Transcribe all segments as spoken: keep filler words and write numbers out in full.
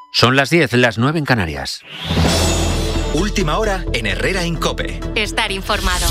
Son las diez, las nueve en Canarias. Última hora en Herrera en COPE. Estar informado.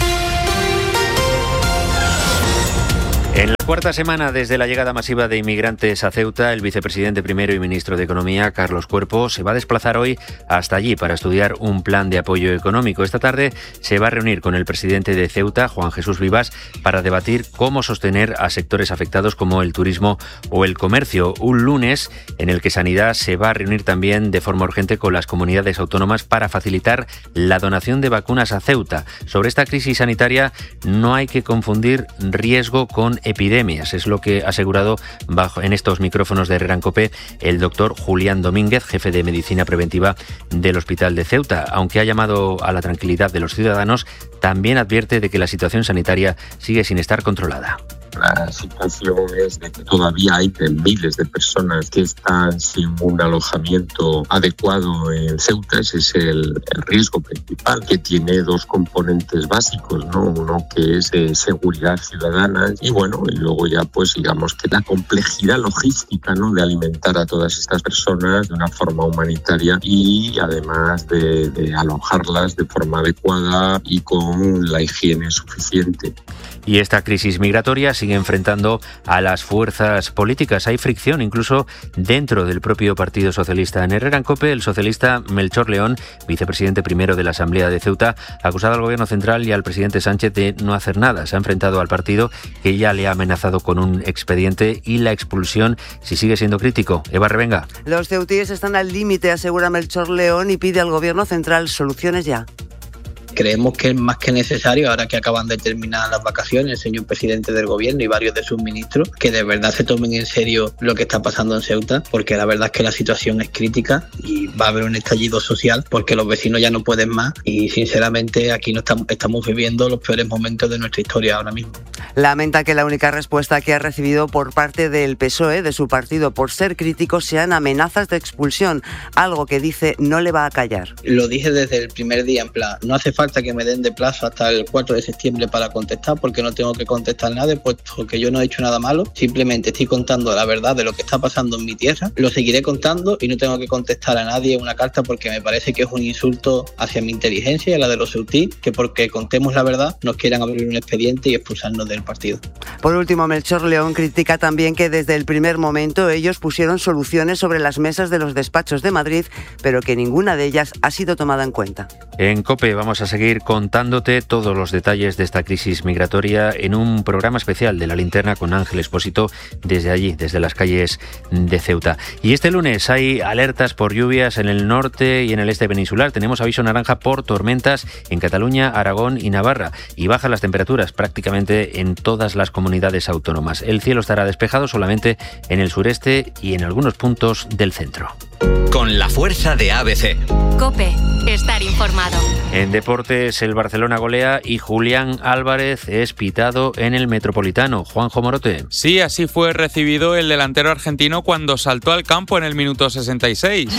En la cuarta semana desde la llegada masiva de inmigrantes a Ceuta, el vicepresidente primero y ministro de Economía, Carlos Cuerpo, se va a desplazar hoy hasta allí para estudiar un plan de apoyo económico. Esta tarde se va a reunir con el presidente de Ceuta, Juan Jesús Vivas, para debatir cómo sostener a sectores afectados como el turismo o el comercio. Un lunes en el que Sanidad se va a reunir también de forma urgente con las comunidades autónomas para facilitar la donación de vacunas a Ceuta. Sobre esta crisis sanitaria no hay que confundir riesgo con epidemias, es lo que ha asegurado bajo, en estos micrófonos de Herrera en COPE el doctor Julián Domínguez, jefe de Medicina Preventiva del Hospital de Ceuta. Aunque ha llamado a la tranquilidad de los ciudadanos, también advierte de que la situación sanitaria sigue sin estar controlada. La situación es de que todavía hay miles de personas que están sin un alojamiento adecuado en Ceuta. Ese es el, el riesgo principal, que tiene dos componentes básicos, ¿no? Uno que es de seguridad ciudadana y bueno, y luego ya pues digamos que la complejidad logística, ¿no? De alimentar a todas estas personas de una forma humanitaria y además de, de alojarlas de forma adecuada y con la higiene suficiente. Y esta crisis migratoria sigue enfrentando a las fuerzas políticas. Hay fricción incluso dentro del propio Partido Socialista. En Herrera en COPE, el socialista Melchor León, vicepresidente primero de la Asamblea de Ceuta, ha acusado al Gobierno central y al presidente Sánchez de no hacer nada. Se ha enfrentado al partido, que ya le ha amenazado con un expediente y la expulsión si sigue siendo crítico. Eva Revenga. Los ceutíes están al límite, asegura Melchor León, y pide al Gobierno central soluciones ya. Creemos que es más que necesario, ahora que acaban de terminar las vacaciones, el señor presidente del gobierno y varios de sus ministros, que de verdad se tomen en serio lo que está pasando en Ceuta, porque la verdad es que la situación es crítica y va a haber un estallido social porque los vecinos ya no pueden más y sinceramente aquí no estamos, estamos viviendo los peores momentos de nuestra historia ahora mismo. Lamenta que la única respuesta que ha recibido por parte del P S O E, de su partido, por ser crítico, sean amenazas de expulsión, algo que dice no le va a callar. Lo dije desde el primer día, en plan, no hace falta que me den de plazo hasta el cuatro de septiembre para contestar, porque no tengo que contestar nada, puesto que yo no he hecho nada malo, simplemente estoy contando la verdad de lo que está pasando en mi tierra, lo seguiré contando y no tengo que contestar a nadie una carta porque me parece que es un insulto hacia mi inteligencia y a la de los ceutí, que porque contemos la verdad nos quieran abrir un expediente y expulsarnos del partido. Por último, Melchor León critica también que desde el primer momento ellos pusieron soluciones sobre las mesas de los despachos de Madrid, pero que ninguna de ellas ha sido tomada en cuenta. En COPE vamos a seguir contándote todos los detalles de esta crisis migratoria en un programa especial de La Linterna con Ángel Expósito desde allí, desde las calles de Ceuta. Y este lunes hay alertas por lluvias en el norte y en el este peninsular. Tenemos aviso naranja por tormentas en Cataluña, Aragón y Navarra. Y bajan las temperaturas prácticamente en todas las comunidades autónomas. El cielo estará despejado solamente en el sureste y en algunos puntos del centro. Con la fuerza de A B C. COPE. Estar informado. En deportes, el Barcelona golea y Julián Álvarez es pitado en el Metropolitano. Juanjo Morote. Sí, así fue recibido el delantero argentino cuando saltó al campo en el minuto sesenta y seis.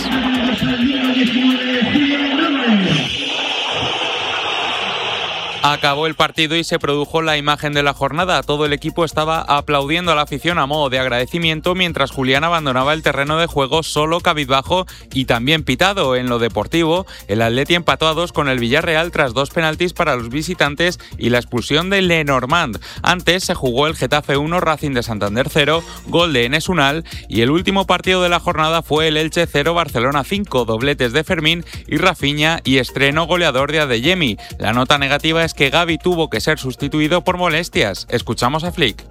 Acabó el partido y se produjo la imagen de la jornada. Todo el equipo estaba aplaudiendo a la afición a modo de agradecimiento mientras Julián abandonaba el terreno de juego solo, cabizbajo y también pitado. En lo deportivo, el Atleti empató a dos con el Villarreal tras dos penaltis para los visitantes y la expulsión de Lenormand. Antes se jugó el Getafe uno, Racing de Santander cero, gol de Enes Unal, y el último partido de la jornada fue el Elche cero, Barcelona cinco, dobletes de Fermín y Rafinha y estreno goleador de Adeyemi. La nota negativa es que Gavi tuvo que ser sustituido por molestias. Escuchamos a Flick.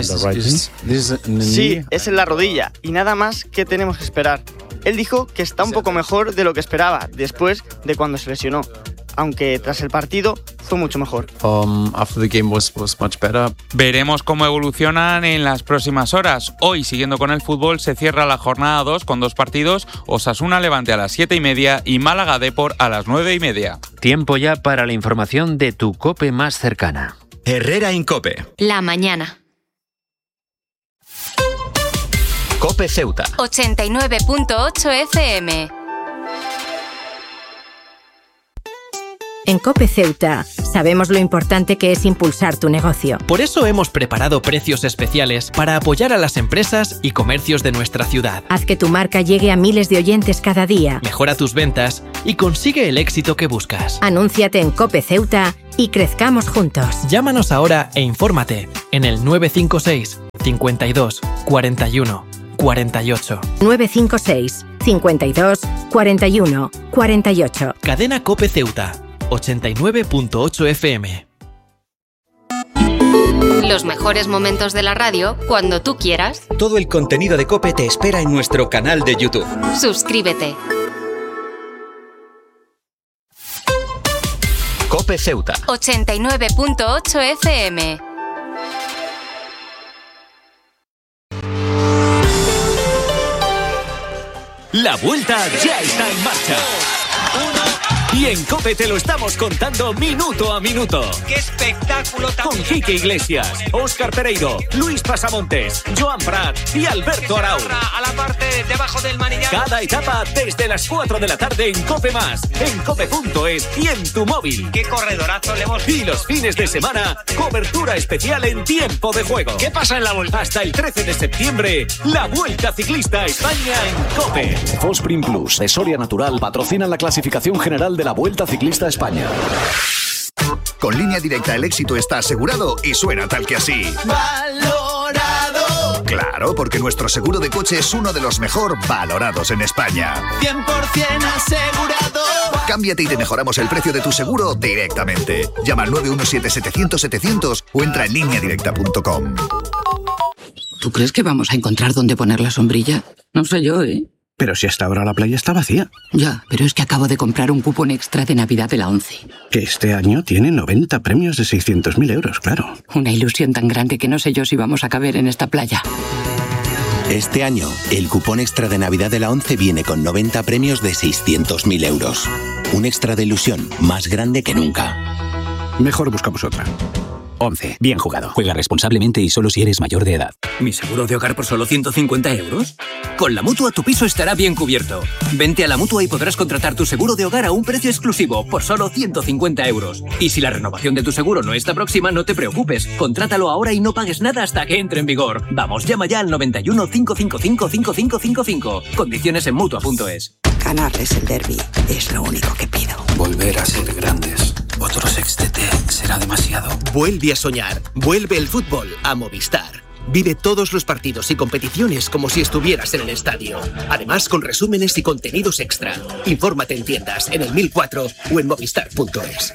Sí, es en la rodilla y nada más que tenemos que esperar. Él dijo que está un poco mejor de lo que esperaba después de cuando se lesionó, aunque tras el partido fue mucho mejor. Um, after the game was, was much better. Veremos cómo evolucionan en las próximas horas. Hoy, siguiendo con el fútbol, se cierra la jornada dos con dos partidos: Osasuna Levante a las siete y media y Málaga Depor a las nueve y media. Tiempo ya para la información de tu COPE más cercana. Herrera en COPE. La mañana. COPE Ceuta. ochenta y nueve punto ocho F M. En COPE Ceuta Sabemos lo importante que es impulsar tu negocio. Por eso hemos preparado precios especiales para apoyar a las empresas y comercios de nuestra ciudad. Haz que tu marca llegue a miles de oyentes cada día. Mejora tus ventas y consigue el éxito que buscas. Anúnciate en COPE Ceuta y crezcamos juntos. Llámanos ahora e infórmate en el nueve cinco seis, cincuenta y dos, cuarenta y uno, cuarenta y ocho. nueve cinco seis, cincuenta y dos, cuarenta y uno, cuarenta y ocho. Cadena COPE Ceuta, ochenta y nueve punto ocho F M. Los mejores momentos de la radio cuando tú quieras. Todo el contenido de COPE te espera en nuestro canal de YouTube. Suscríbete. COPE Ceuta. ochenta y nueve punto ocho F M. La vuelta ya está en marcha. Y en COPE te lo estamos contando minuto a minuto. ¡Qué espectáculo tan! Con Quique Iglesias, Óscar Pereiro, Luis Pasamontes, Joan Prat y Alberto Arau. A la parte de abajo del manillar. Cada etapa desde las cuatro de la tarde en COPE Más, en cope punto es y en tu móvil. ¡Qué corredorazo le hemos! Y los fines de semana, cobertura especial en tiempo de juego. ¿Qué pasa en la vuelta? Hasta el trece de septiembre, la Vuelta Ciclista a España en COPE. Fosprin Plus de Soria Natural patrocina la clasificación general de la Vuelta Ciclista a España. Con Línea Directa el éxito está asegurado y suena tal que así. ¡Valorado! Claro, porque nuestro seguro de coche es uno de los mejor valorados en España. cien por ciento asegurado. Cámbiate y te mejoramos el precio de tu seguro directamente. Llama al nueve uno siete, setecientos, setecientos o entra en línea directa punto com. ¿Tú crees que vamos a encontrar dónde poner la sombrilla? No sé yo, ¿eh? Pero si hasta ahora la playa está vacía. Ya, pero es que acabo de comprar un cupón extra de Navidad de la ONCE. Que este año tiene noventa premios de seiscientos mil euros, claro. Una ilusión tan grande que no sé yo si vamos a caber en esta playa. Este año, el cupón extra de Navidad de la ONCE viene con noventa premios de seiscientos mil euros. Un extra de ilusión más grande que nunca. Mejor buscamos otra. once. Bien jugado. Juega responsablemente y solo si eres mayor de edad. ¿Mi seguro de hogar por solo ciento cincuenta euros? Con la Mutua tu piso estará bien cubierto. Vente a la Mutua y podrás contratar tu seguro de hogar a un precio exclusivo por solo ciento cincuenta euros. Y si la renovación de tu seguro no está próxima, no te preocupes. Contrátalo ahora y no pagues nada hasta que entre en vigor. Vamos, llama ya al noventa y uno, cinco cinco cinco, cinco cinco cinco cinco. Condiciones en Mutua punto es. Ganarles el derbi es lo único que pido. Volver a ser grandes. Otro sextete será demasiado. Vuelve a soñar. Vuelve el fútbol a Movistar. Vive todos los partidos y competiciones como si estuvieras en el estadio. Además, con resúmenes y contenidos extra. Infórmate en tiendas, en el mil cuatro o en movistar punto es.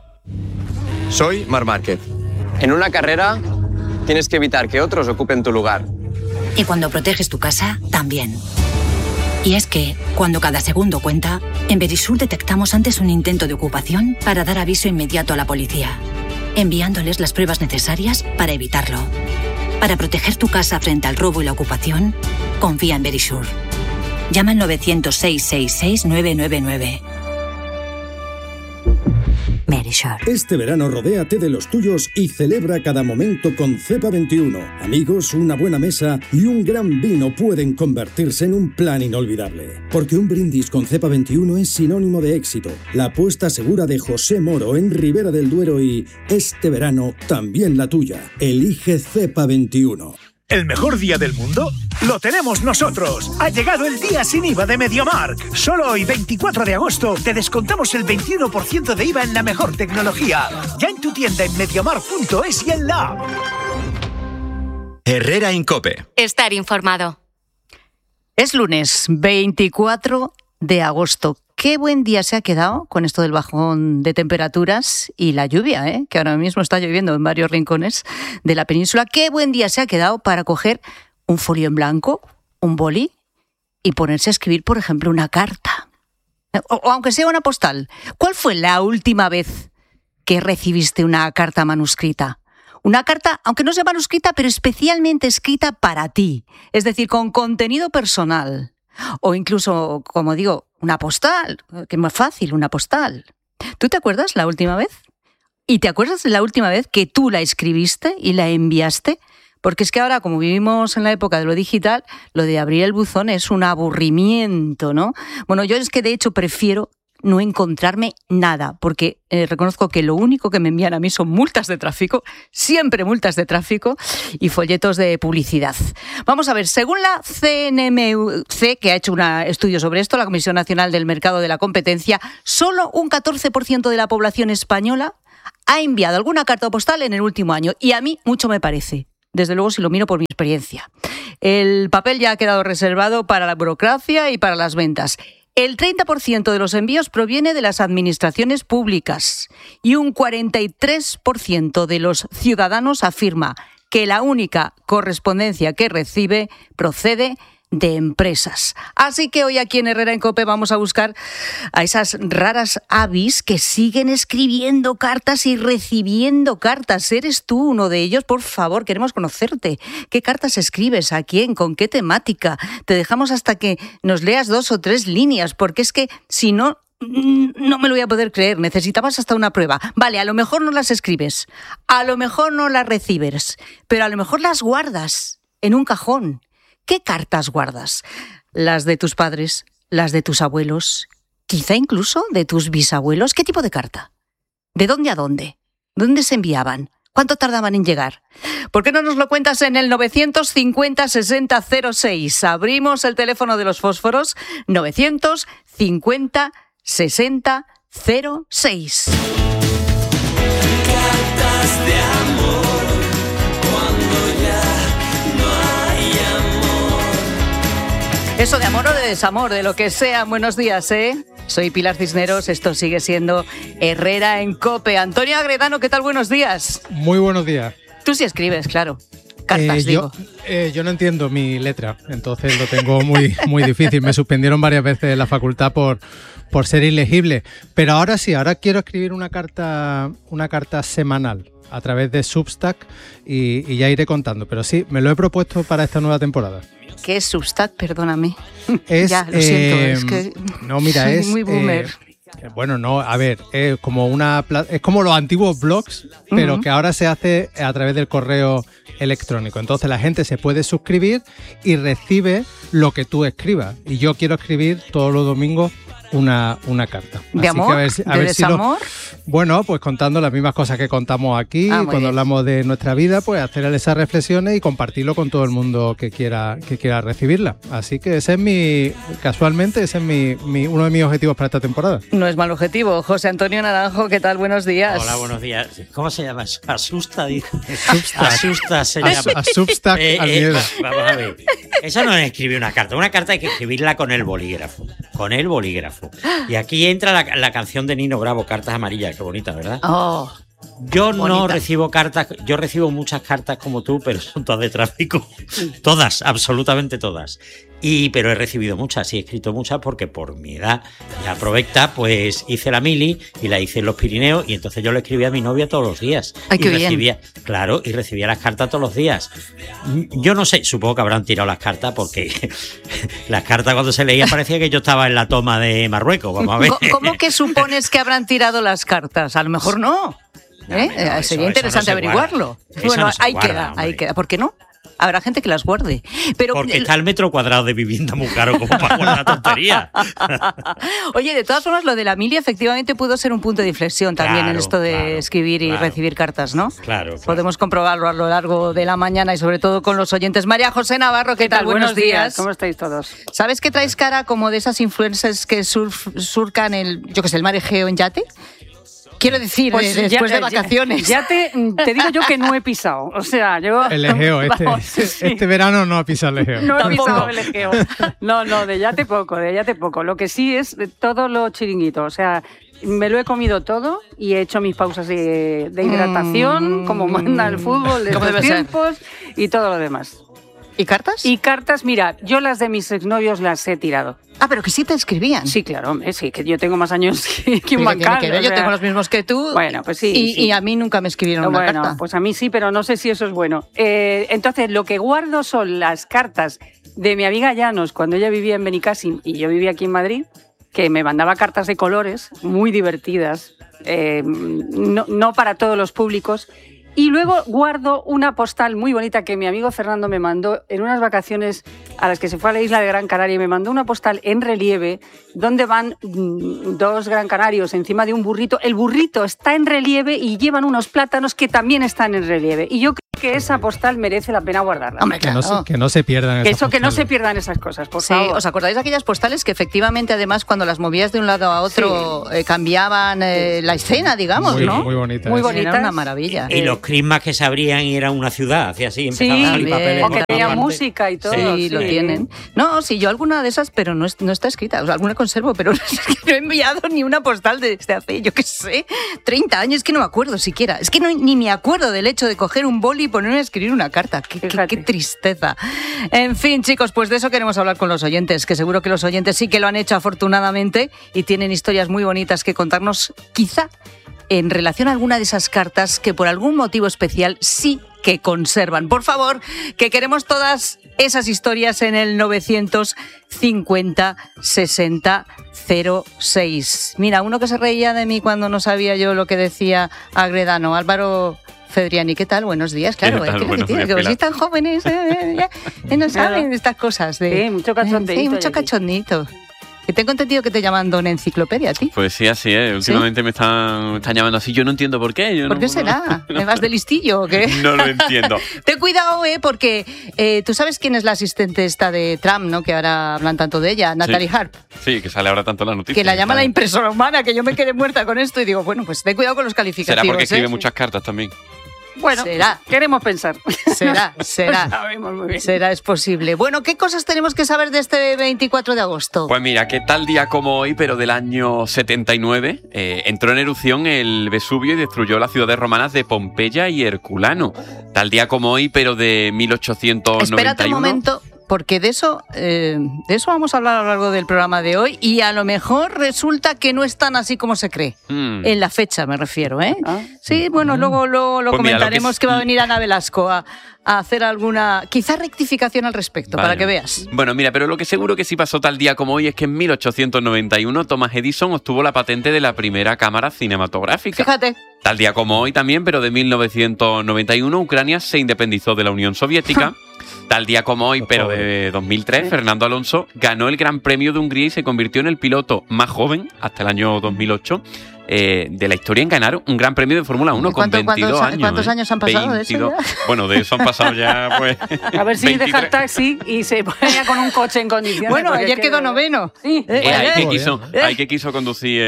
Soy Marc Márquez. En una carrera tienes que evitar que otros ocupen tu lugar. Y cuando proteges tu casa, también. Y es que, cuando cada segundo cuenta, en Verisur detectamos antes un intento de ocupación para dar aviso inmediato a la policía, enviándoles las pruebas necesarias para evitarlo. Para proteger tu casa frente al robo y la ocupación, confía en Verisur. Llama al novecientos, seis seis seis, nueve nueve nueve. Verisur. Este verano rodéate de los tuyos y celebra cada momento con Cepa veintiuno. Amigos, una buena mesa y un gran vino pueden convertirse en un plan inolvidable. Porque un brindis con Cepa veintiuno es sinónimo de éxito. La apuesta segura de José Moro en Ribera del Duero y, este verano, también la tuya. Elige Cepa veintiuno. ¿El mejor día del mundo? ¡Lo tenemos nosotros! Ha llegado el día sin I V A de MediaMarkt. Solo hoy, veinticuatro de agosto, te descontamos el veintiuno por ciento de I V A en la mejor tecnología. Ya en tu tienda en mediamarkt punto es y en la app. Herrera Incope. Estar informado. Es lunes, veinticuatro de agosto. Qué buen día se ha quedado con esto del bajón de temperaturas y la lluvia, ¿eh? Que ahora mismo está lloviendo en varios rincones de la península. Qué buen día se ha quedado para coger un folio en blanco, un boli y ponerse a escribir, por ejemplo, una carta. O, o aunque sea una postal. ¿Cuál fue la última vez que recibiste una carta manuscrita? Una carta, aunque no sea manuscrita, pero especialmente escrita para ti. Es decir, con contenido personal. O incluso, como digo, una postal, que es más fácil, una postal. ¿Tú te acuerdas la última vez? ¿Y te acuerdas de la última vez que tú la escribiste y la enviaste? Porque es que ahora, como vivimos en la época de lo digital, lo de abrir el buzón es un aburrimiento, ¿no? Bueno, yo es que de hecho prefiero no encontrarme nada, porque eh, reconozco que lo único que me envían a mí son multas de tráfico, siempre multas de tráfico y folletos de publicidad. Vamos a ver, según la C N M C, que ha hecho un estudio sobre esto, la Comisión Nacional del Mercado de la Competencia, solo un catorce por ciento de la población española ha enviado alguna carta postal en el último año, y a mí mucho me parece, desde luego si lo miro por mi experiencia. El papel ya ha quedado reservado para la burocracia y para las ventas. El treinta por ciento de los envíos proviene de las administraciones públicas y un cuarenta y tres por ciento de los ciudadanos afirma que la única correspondencia que recibe procede de empresas. Así que hoy aquí en Herrera en COPE vamos a buscar a esas raras avis que siguen escribiendo cartas y recibiendo cartas. ¿Eres tú uno de ellos? Por favor, queremos conocerte. ¿Qué cartas escribes? ¿A quién? ¿Con qué temática? Te dejamos hasta que nos leas dos o tres líneas, porque es que si no, no me lo voy a poder creer. Necesitabas hasta una prueba. Vale, a lo mejor no las escribes, a lo mejor no las recibes, pero a lo mejor las guardas en un cajón. ¿Qué cartas guardas? ¿Las de tus padres? ¿Las de tus abuelos? ¿Quizá incluso de tus bisabuelos? ¿Qué tipo de carta? ¿De dónde a dónde? ¿Dónde se enviaban? ¿Cuánto tardaban en llegar? ¿Por qué no nos lo cuentas en el novecientos cincuenta sesenta cero seis? Abrimos el teléfono de los fósforos, novecientos cincuenta sesenta cero seis. Cartas de amor. Eso de amor o de desamor, de lo que sea. Buenos días, ¿eh? Soy Pilar Cisneros, esto sigue siendo Herrera en COPE. Antonio Agredano, ¿qué tal? Buenos días. Muy buenos días. Tú sí escribes, claro. Cartas, eh, digo. Yo, eh, yo no entiendo mi letra, entonces lo tengo muy, muy difícil. Me suspendieron varias veces en la facultad por, por ser ilegible. Pero ahora sí, ahora quiero escribir una carta, una carta semanal a través de Substack y, y ya iré contando. Pero sí, me lo he propuesto para esta nueva temporada. ¿Qué es Substack? Perdóname. Es, ya, lo siento, eh, es que no, mira, soy es muy boomer. Eh, bueno, no, a ver, es como una es como los antiguos blogs, pero uh-huh. que ahora se hace a través del correo electrónico. Entonces la gente se puede suscribir y recibe lo que tú escribas. Y yo quiero escribir todos los domingos una, una carta. ¿De Así amor? Que a ver, si, a ¿De ver desamor? Si lo, bueno, pues contando las mismas cosas que contamos aquí, ah, cuando bien. hablamos de nuestra vida, pues hacer esas reflexiones y compartirlo con todo el mundo que quiera, que quiera recibirla. Así que ese es mi, casualmente, ese es mi, mi, uno de mis objetivos para esta temporada. No es mal objetivo. José Antonio Naranjo, ¿qué tal? Buenos días. Hola, buenos días. ¿Cómo se llama eso? Asusta, dice. Substack. Asusta se llama. A, a Substack eh, al eh, miedo. Vamos a ver. Eso no es escribir una carta. Una carta hay que escribirla con el bolígrafo. Con el bolígrafo. Y aquí entra la, la canción de Nino Bravo, Cartas Amarillas. Qué bonita, ¿verdad? Oh. Yo no bonita. recibo cartas, yo recibo muchas cartas como tú, pero son todas de tráfico. Todas, absolutamente todas. Y, pero he recibido muchas y he escrito muchas porque por mi edad ya provecta, pues hice la mili y la hice en los Pirineos y entonces yo le escribía a mi novia todos los días. Ay, y qué recibía, bien. Claro, y recibía las cartas todos los días. Yo no sé, supongo que habrán tirado las cartas porque las cartas cuando se leían parecía que yo estaba en la toma de Marruecos, vamos a ver. ¿Cómo que supones que habrán tirado las cartas? A lo mejor no. ¿Eh? No, no, Sería eso, interesante eso no averiguarlo. Eso Bueno, no se ahí guarda, queda, hombre. ahí queda. ¿Por qué no? Habrá gente que las guarde. Pero Porque está el metro cuadrado de vivienda muy caro como para guardar tontería. Oye, de todas formas, lo de la mili efectivamente pudo ser un punto de inflexión también Claro, en esto de claro, escribir y claro. recibir cartas, ¿no? Claro, claro. Podemos comprobarlo a lo largo de la mañana y sobre todo con los oyentes. María José Navarro, ¿qué, ¿Qué tal? tal? Buenos, Buenos días. días. ¿Cómo estáis todos? ¿Sabes que traes cara como de esas influencers que surf, surcan el, yo que sé, el mar Egeo en yate? Quiero decir, pues eh, después ya, de vacaciones. Ya, ya te, te digo yo que no he pisado. O sea, yo... El Egeo, este, vamos, sí. este verano no ha pisado el Egeo. No he Tampoco. pisado el Egeo. No, no, de yate poco, de yate poco. Lo que sí es todo lo chiringuito. O sea, me lo he comido todo y he hecho mis pausas de, de hidratación, mm. como manda el fútbol de estos tiempos y todo lo demás. ¿Y cartas? Y cartas, mira, yo las de mis exnovios las he tirado. Ah, pero que sí te escribían. Sí, claro, sí, que yo tengo más años que, que un bancal. Que ver, yo sea, tengo los mismos que tú. Bueno, pues sí. Y, sí. y a mí nunca me escribieron no, una bueno, carta. Pues a mí sí, pero no sé si eso es bueno. Eh, entonces, lo que guardo son las cartas de mi amiga Llanos cuando ella vivía en Benicàssim y yo vivía aquí en Madrid, que me mandaba cartas de colores muy divertidas, eh, no, no para todos los públicos. Y luego guardo una postal muy bonita que mi amigo Fernando me mandó en unas vacaciones a las que se fue a la isla de Gran Canaria, y me mandó una postal en relieve donde van mmm, dos gran canarios encima de un burrito. El burrito está en relieve y llevan unos plátanos que también están en relieve. Y yo creo que esa postal merece la pena guardarla. Hombre, claro. que, no se, que no se pierdan que esas eso postales. Que no se pierdan esas cosas, por sí, favor. ¿os acordáis de aquellas postales que efectivamente además cuando las movías de un lado a otro sí. eh, cambiaban eh, la escena, digamos, muy, ¿no? Muy bonitas. Muy bonitas. Era una maravilla. Y, y los crismas que se abrían y era una ciudad, y así empezaba sí, a salir papeles. Porque tenía música y todo. Sí, sí, lo tienen. No, sí, yo alguna de esas, pero no, es, no está escrita. O sea, alguna conservo, pero no he enviado ni una postal desde hace, yo qué sé, treinta años, que no me acuerdo siquiera. Es que no, ni me acuerdo del hecho de coger un boli y ponerme a escribir una carta. Qué, qué, qué tristeza. En fin, chicos, pues de eso queremos hablar con los oyentes, que seguro que los oyentes sí que lo han hecho afortunadamente y tienen historias muy bonitas que contarnos, quizá en relación a alguna de esas cartas que por algún motivo especial sí que conservan. Por favor, que queremos todas esas historias en el novecientos cincuenta sesenta cero seis. Mira, uno que se reía de mí cuando no sabía yo lo que decía Agredano, Álvaro Fedriani, ¿qué tal? Buenos días, claro. ¿Qué tal? Es que, Buenos que, días, que Pilar. sois tan jóvenes, eh, ya, ya no saben estas cosas. De, sí, mucho cachondito. Sí, mucho cachondito. Que tengo entendido que te llaman Don Enciclopedia a ti. Pues sí, así es. Últimamente ¿Sí? me, están, me están llamando así. Yo no entiendo por qué. Yo ¿Por no, qué será? ¿Me vas de listillo o qué? No lo entiendo. Ten cuidado, eh, porque eh, tú sabes quién es la asistente esta de Trump, ¿no? Que ahora hablan tanto de ella, Natalie sí. Harp. Sí, que sale ahora tanto la noticia. Que la llama la impresora humana, que yo me quedé muerta con esto y digo, bueno, pues ten cuidado con los calificativos. Será porque escribe ¿eh? muchas cartas también. Bueno, será. Queremos pensar. Será, será. Sabemos muy bien. Será, es posible. Bueno, ¿qué cosas tenemos que saber de este veinticuatro de agosto? Pues mira, que tal día como hoy, pero del año setenta y nueve, eh, entró en erupción el Vesubio y destruyó las ciudades romanas de Pompeya y Herculano. Tal día como hoy, pero de mil ochocientos noventa y uno. Espérate un momento, porque de eso, eh, de eso vamos a hablar a lo largo del programa de hoy y a lo mejor resulta que no es tan así como se cree. Mm. En la fecha me refiero, ¿eh? ¿Ah? Sí, bueno, Mm. luego, luego lo Pues mira, comentaremos lo que es- que va a venir Ana Velasco a, a hacer alguna, quizá rectificación al respecto, Vale. para que veas. Bueno, mira, pero lo que seguro que sí pasó tal día como hoy es que en mil ochocientos noventa y uno Thomas Edison obtuvo la patente de la primera cámara cinematográfica. Fíjate. Tal día como hoy también, pero de mil novecientos noventa y uno, Ucrania se independizó de la Unión Soviética. Tal día como hoy, pero de dos mil tres, Fernando Alonso ganó el Gran Premio de Hungría y se convirtió en el piloto más joven, hasta el año dos mil ocho, eh, de la historia en ganar un Gran Premio de Fórmula uno con ¿Cuánto- veintidós cuántos- años. cuántos ¿eh? años han pasado de eso veintidós. ya? Bueno, de eso han pasado ya, pues... A ver si veintitrés. deja el taxi y se pone ya con un coche en condiciones. Bueno, porque ayer es que- quedó noveno. Sí. Eh, Eh, hay, eh, que quiso, eh. hay que quiso conducir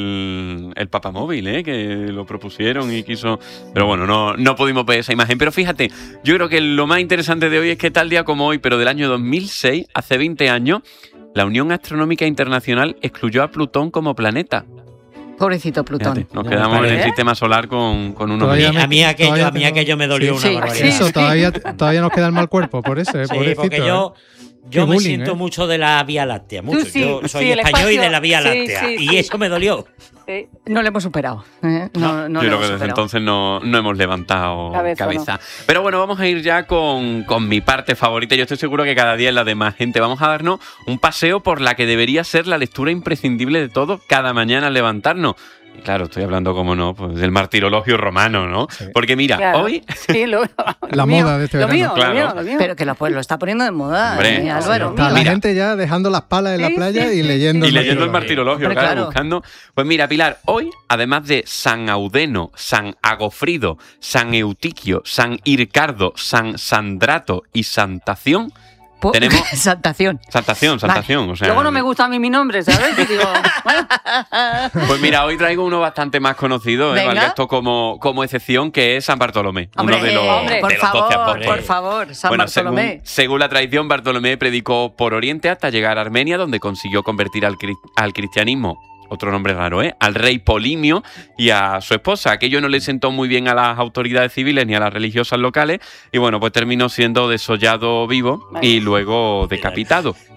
el, el papamóvil, ¿eh? Que lo propusieron y quiso... Pero bueno, no, no pudimos ver esa imagen. Pero fíjate, yo creo que lo más interesante de hoy es que tal día como hoy, pero del año dos mil seis, hace veinte años, la Unión Astronómica Internacional excluyó a Plutón como planeta. Pobrecito Plutón. Fíjate, nos quedamos en el sistema solar con, con unos... Todavía niños. A mí aquello, todavía a mí tengo- aquello me dolió Sí, una sí, barbaridad. Eso, todavía, todavía nos queda el mal cuerpo, por eso, eh, Sí, pobrecito. porque yo, eh. yo Qué me bullying, siento ¿eh? mucho de la Vía Láctea, mucho. Tú sí, yo soy sí, el español y espacio- de la Vía sí, Láctea. sí, y sí. eso me dolió. Sí. No lo hemos superado. ¿eh? No, no lo Yo creo hemos que desde superado. entonces no, no hemos levantado Cabeza, cabeza. Pero bueno, vamos a ir ya con, con mi parte favorita. Yo estoy seguro que cada día es la de más gente. Vamos a darnos un paseo por la que debería ser la lectura imprescindible de todo cada mañana al levantarnos. Y claro, estoy hablando, como no, pues del martirologio romano, ¿no? Sí. Porque mira, Claro. hoy... Sí, lo, La lo mío, moda de este lo verano. mío, Claro. lo mío, lo mío. Pero que lo, pues, lo está poniendo de moda, Hombre, eh, Álvaro. Está la Mira. gente ya dejando las palas en la Sí, playa sí, y leyendo Y leyendo el martirologio. martirologio, Hombre, claro, claro. buscando. Pues mira, Pilar, hoy, además de San Audeno, San Agofrido, San Eutiquio, San Ircardo, San Sandrato y Santación, Po- tenemos... Santación. Santación, Santación, o sea... Luego no me gusta a mí mi nombre, ¿sabes? Y digo, bueno, Pues mira, hoy traigo uno bastante más conocido, ¿eh? Venga. Valga esto como, como excepción, que es San Bartolomé. Hombre, uno de los, hombre, por de los doce favor, apóstoles. por favor, San Bueno, Bartolomé. Según, según la tradición, Bartolomé predicó por Oriente hasta llegar a Armenia, donde consiguió convertir al, cri- al cristianismo, otro nombre raro, ¿eh? Al rey Polimio y a su esposa. Aquello no le sentó muy bien a las autoridades civiles ni a las religiosas locales y bueno, pues terminó siendo desollado vivo y luego decapitado.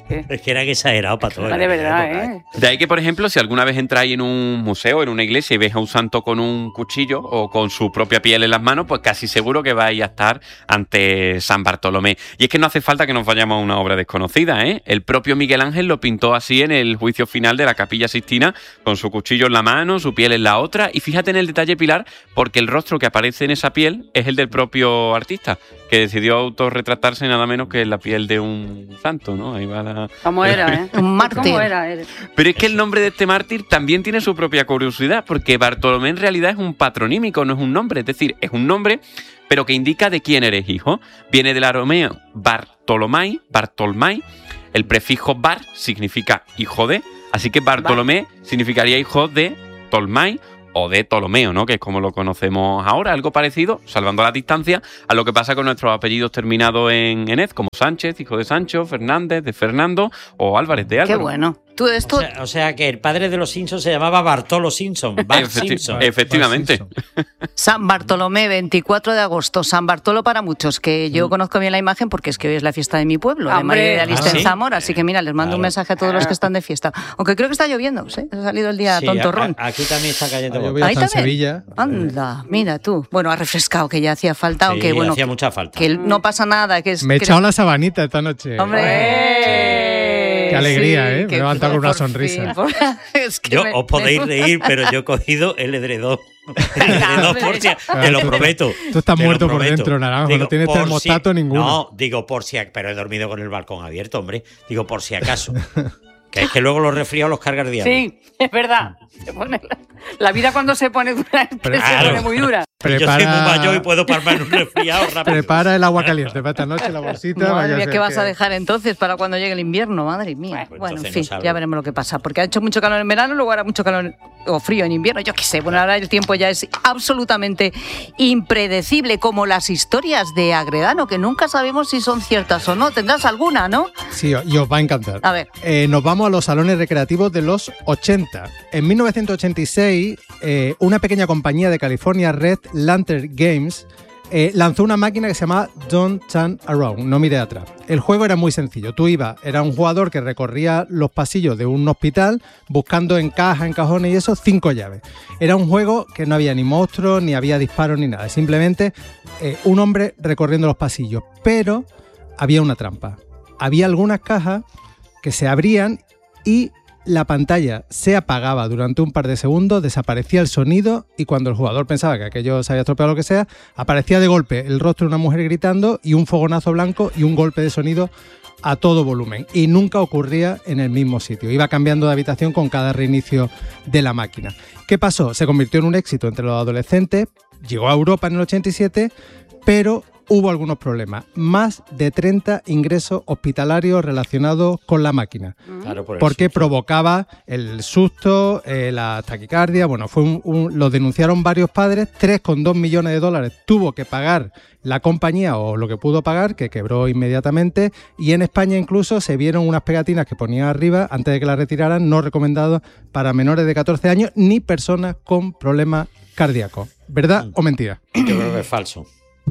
que... Es que eran exagerados para todo. De verdad, ¿eh? De ahí que, por ejemplo, si alguna vez entráis en un museo, en una iglesia y veis a un santo con un cuchillo o con su propia piel en las manos, pues casi seguro que vais a estar ante San Bartolomé. Y es que no hace falta que nos vayamos a una obra desconocida, ¿eh? El propio Miguel Ángel lo pintó así en el juicio final de la Capilla Sixtina, con su cuchillo en la mano, su piel en la otra. Y fíjate en el detalle, Pilar, porque el rostro que aparece en esa piel es el del propio artista, que decidió autorretratarse nada menos que en la piel de un santo, ¿no? Ahí va la... ¿Cómo era, eh? Un mártir. ¿Cómo era? Pero es que el nombre de este mártir también tiene su propia curiosidad, porque Bartolomé en realidad es un patronímico, no es un nombre. Es decir, es un nombre, pero que indica de quién eres hijo. Viene del arameo Bartolomai, Bartolmai. El prefijo bar significa hijo de, así que Bartolomé significaría hijo de Tolmai o de Ptolomeo, ¿no? Que es como lo conocemos ahora, algo parecido, salvando la distancia, a lo que pasa con nuestros apellidos terminados en enez, como Sánchez, hijo de Sancho, Fernández, de Fernando o Álvarez de Álvaro. Qué bueno. Tú esto... o, sea, o sea que el padre de los Simpsons se llamaba Bartolo Simpson. Bart Efecti- Simpson. Efectivamente. San Bartolomé, veinticuatro de agosto. San Bartolo para muchos, que yo conozco bien la imagen porque es que hoy es la fiesta de mi pueblo, de María de Aliste ¿Ah, sí? en Zamora. Así que mira, les mando Claro. un mensaje a todos los que están de fiesta. Aunque creo que está lloviendo, ¿sí? Ha salido el día Sí, tontorrón. a- a- aquí también está cayendo. llovido Ahí hasta en también. Sevilla. Anda, mira tú. Bueno, ha refrescado, que ya hacía falta, Sí, aunque bueno, hacía mucha falta. que no pasa nada. Que es, Me he que echado la sabanita esta noche. ¡Hombre! Qué alegría, Sí, ¿eh? Me que he levantado con una por sonrisa. fin, por- es que Yo me- os podéis me- reír, pero yo he cogido el edredón. El edredón por si, te lo prometo. Tú estás te lo muerto por prometo. dentro, Naranjo, Digo, no tienes por termostato si- ninguno. No, digo por si, pero he dormido con el balcón abierto, hombre. Digo por si acaso. Que es que luego los resfriados los carga el diablo. Sí, es verdad. Se pone la, la vida cuando se pone dura es que se Claro. pone muy dura. Yo soy muy mayor y puedo palmar un resfriado rápido. Prepara el agua caliente para esta noche, la bolsita. Madre vaya mía, ser ¿qué vas que- a dejar entonces para cuando llegue el invierno? Madre mía. Pues Bueno, en entonces fin, no salgo. ya veremos lo que pasa. Porque ha hecho mucho calor en verano, luego hará mucho calor o frío en invierno. Yo qué sé. Bueno, ahora el tiempo ya es absolutamente impredecible, como las historias de Agredano, que nunca sabemos si son ciertas o no. Tendrás alguna, ¿no? Sí, y os va a encantar. A ver. Eh, nos vamos a los salones recreativos de los ochenta. En mil novecientos ochenta y seis, eh, una pequeña compañía de California, Red Lantern Games, eh, lanzó una máquina que se llamaba Don't Turn Around, no mire atrás. El juego era muy sencillo. Tú ibas, era un jugador que recorría los pasillos de un hospital buscando en cajas, en cajones y eso, cinco llaves. Era un juego que no había ni monstruos, ni había disparos, ni nada. Simplemente eh, un hombre recorriendo los pasillos. Pero había una trampa. Había algunas cajas que se abrían y la pantalla se apagaba durante un par de segundos, desaparecía el sonido y cuando el jugador pensaba que aquello se había estropeado o lo que sea, aparecía de golpe el rostro de una mujer gritando y un fogonazo blanco y un golpe de sonido a todo volumen. Y nunca ocurría en el mismo sitio. Iba cambiando de habitación con cada reinicio de la máquina. ¿Qué pasó? Se convirtió en un éxito entre los adolescentes, llegó a Europa en el ochenta y siete, pero hubo algunos problemas. Más de treinta ingresos hospitalarios relacionados con la máquina. Claro, por el Porque susto. provocaba el susto, eh, la taquicardia. Bueno, fue un, un- lo denunciaron varios padres. tres coma dos millones de dólares tuvo que pagar la compañía, o lo que pudo pagar, que quebró inmediatamente. Y en España incluso se vieron unas pegatinas que ponían arriba, antes de que la retiraran, no recomendadas para menores de catorce años ni personas con problemas cardíacos. ¿Verdad o mentira? Yo creo que es falso.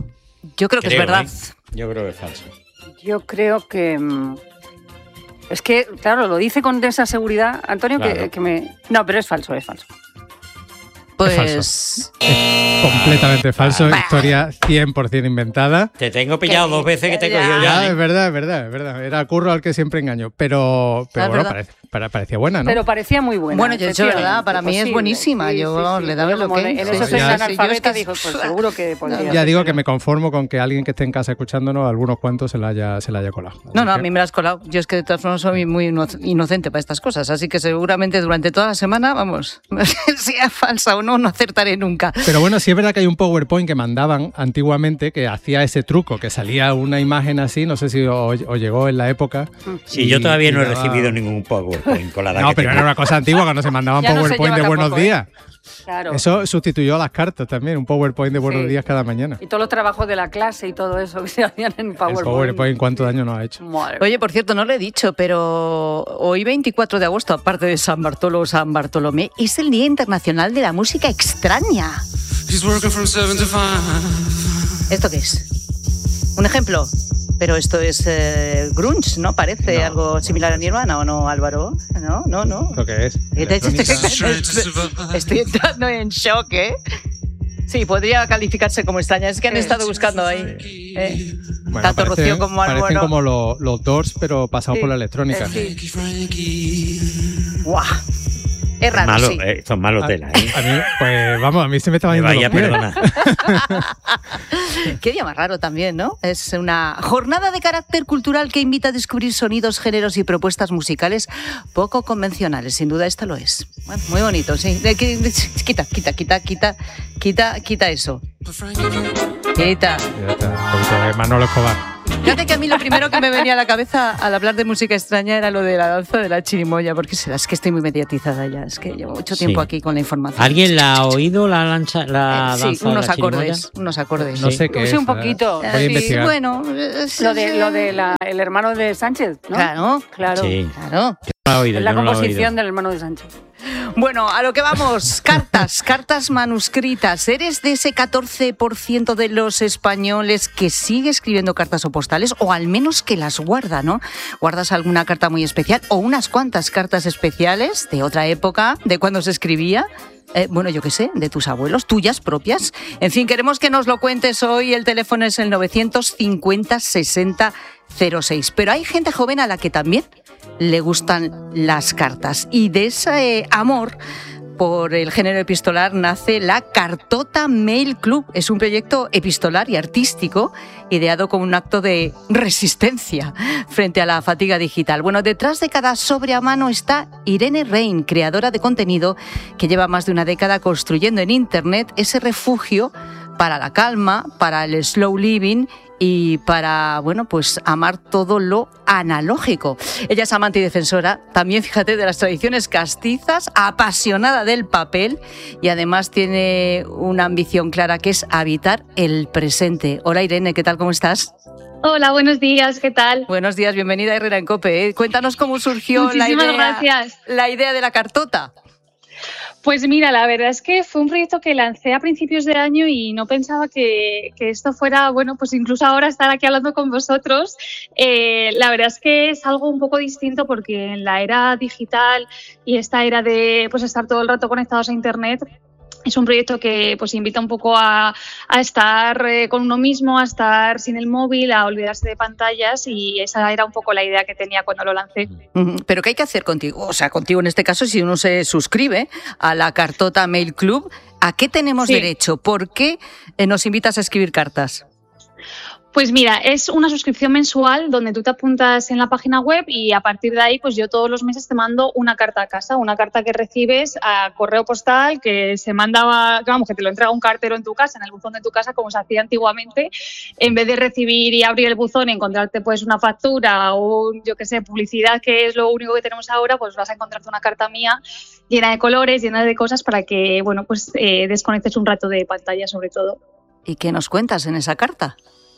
Yo creo que Creo, es verdad. ¿eh? Yo creo que es falso. Yo creo que... mm, Es que, claro, lo dice con esa seguridad, Antonio, que, Claro. que me... No, pero es falso, es falso. Pues... Completamente falso, historia cien por ciento inventada. Te tengo pillado dos veces que te he cogido Ya, ya. es ¿eh? verdad, es verdad, es verdad. Era curro al que siempre engaño. Pero, pero Ah, bueno, verdad. parece- para- parecía buena, ¿no? Pero parecía muy buena. Bueno, yo he hecho verdad, para mí es Posible. buenísima. Sí, yo sí, vamos, sí. le daba Yo lo como que de- En Sí, eso sí, soy ya. tan Sí, yo es analfabeta, que- dijo, pues seguro que podría Ya digo ser, que pero- me conformo con que alguien que esté en casa escuchándonos, algunos cuantos se la haya, se la haya colado. No, no, a Así mí me la has colado. Yo es que de todas formas soy muy ino- inocente para estas cosas, así que seguramente durante toda la semana, vamos, sea falsa o no, no acertaré nunca. que- Pero bueno, sí es verdad que hay un PowerPoint que mandaban antiguamente que hacía ese truco, que salía una imagen así, no sé si os, os llegó en la época. Sí, y- yo todavía y no he daba- recibido ningún PowerPoint con la edad No, que pero tengo. era una cosa antigua cuando se mandaban Ya no se PowerPoint de lleva buenos tampoco, ¿eh? días. Claro. Eso sustituyó a las cartas también, un PowerPoint de buenos Sí. días cada mañana. Y todos los trabajos de la clase y todo eso que se hacían en El PowerPoint. PowerPoint, ¿cuánto daño nos ha hecho? Madre. Oye, por cierto, no lo he dicho, pero hoy veinticuatro de agosto, aparte de San Bartolo o San Bartolomé, es el Día Internacional de la Música Extraña. He's working from seven to five. ¿Esto qué es? Un ejemplo. Pero esto es eh, grunge, ¿no? Parece no. algo similar a Nirvana, ¿o no, Álvaro? No, no, no. ¿Lo que es? Estoy entrando en shock, ¿eh? Sí, podría calificarse como extraña. Es que han estado buscando ahí. Eh, bueno, tanto parece, Rocío como Álvaro. Parecen como los lo Doors, pero pasado sí. por la electrónica. Eh, sí. ¡Guau! Es raro, malo, sí. Eh, esto es malo tela, ¿eh? A mí, pues vamos, a mí se me estaba yendo vaya, los pies. perdona. Qué día más raro también, ¿no? Es una jornada de carácter cultural que invita a descubrir sonidos, géneros y propuestas musicales poco convencionales. Sin duda esto lo es. Bueno, muy bonito, sí. Quita, quita, quita, quita, quita, quita eso. Quita. Quita. Manolo Escobar. Fíjate que a mí lo primero que me venía a la cabeza al hablar de música extraña era lo de la danza de la chirimoya, porque será, es que estoy muy mediatizada ya, es que llevo mucho tiempo sí. aquí con la información. ¿Alguien la ha oído, la, lancha, la eh, danza sí, unos de la acordes, chirimoya? unos acordes. No sé qué sí, es. un poquito. Voy a investigar. Sí, bueno, lo de, lo de la, el hermano de Sánchez, ¿no? Claro, claro. Sí. claro. No la he oído, la no composición del hermano de Sánchez. Bueno, a lo que vamos, cartas, cartas manuscritas. ¿Eres de ese catorce por ciento de los españoles que sigue escribiendo cartas o postales, o al menos que las guarda, ¿no? ¿Guardas alguna carta muy especial o unas cuantas cartas especiales de otra época, de cuando se escribía? Eh, bueno, yo qué sé, de tus abuelos, tuyas propias. En fin, queremos que nos lo cuentes hoy. El teléfono es el novecientos cincuenta sesenta cero seis. Pero hay gente joven a la que también le gustan las cartas. Y de ese eh, amor por el género epistolar nace la Cartota Mail Club. Es un proyecto epistolar y artístico ideado como un acto de resistencia frente a la fatiga digital. Bueno, detrás de cada sobre a mano está Irene Rein, creadora de contenido que lleva más de una década construyendo en Internet ese refugio para la calma, para el slow living y para, bueno, pues amar todo lo analógico. Ella es amante y defensora, también, fíjate, de las tradiciones castizas, apasionada del papel y además tiene una ambición clara que es habitar el presente. Hola Irene, ¿qué tal? ¿Cómo estás? Hola, buenos días, ¿qué tal? Buenos días, bienvenida a Herrera en COPE. ¿eh? Cuéntanos cómo surgió la idea, gracias. la idea de la cartota. Pues mira, la verdad es que fue un proyecto que lancé a principios de año y no pensaba que, que esto fuera, bueno, pues incluso ahora estar aquí hablando con vosotros. Eh, la verdad es que es algo un poco distinto porque en la era digital y esta era de pues estar todo el rato conectados a Internet, es un proyecto que pues invita un poco a, a estar eh, con uno mismo, a estar sin el móvil, a olvidarse de pantallas, y esa era un poco la idea que tenía cuando lo lancé. ¿Pero qué hay que hacer contigo? O sea, contigo en este caso, si uno se suscribe a la Cartota Mail Club, ¿a qué tenemos sí. derecho? ¿Por qué eh, nos invitas a escribir cartas? Pues mira, es una suscripción mensual donde tú te apuntas en la página web y a partir de ahí pues yo todos los meses te mando una carta a casa, una carta que recibes a correo postal, que se mandaba, vamos, que te lo entrega un cartero en tu casa, en el buzón de tu casa, como se hacía antiguamente. En vez de recibir y abrir el buzón y encontrarte pues una factura o yo qué sé, publicidad, que es lo único que tenemos ahora, pues vas a encontrarte una carta mía llena de colores, llena de cosas para que, bueno, pues eh, desconectes un rato de pantalla sobre todo. ¿Y qué nos cuentas en esa carta?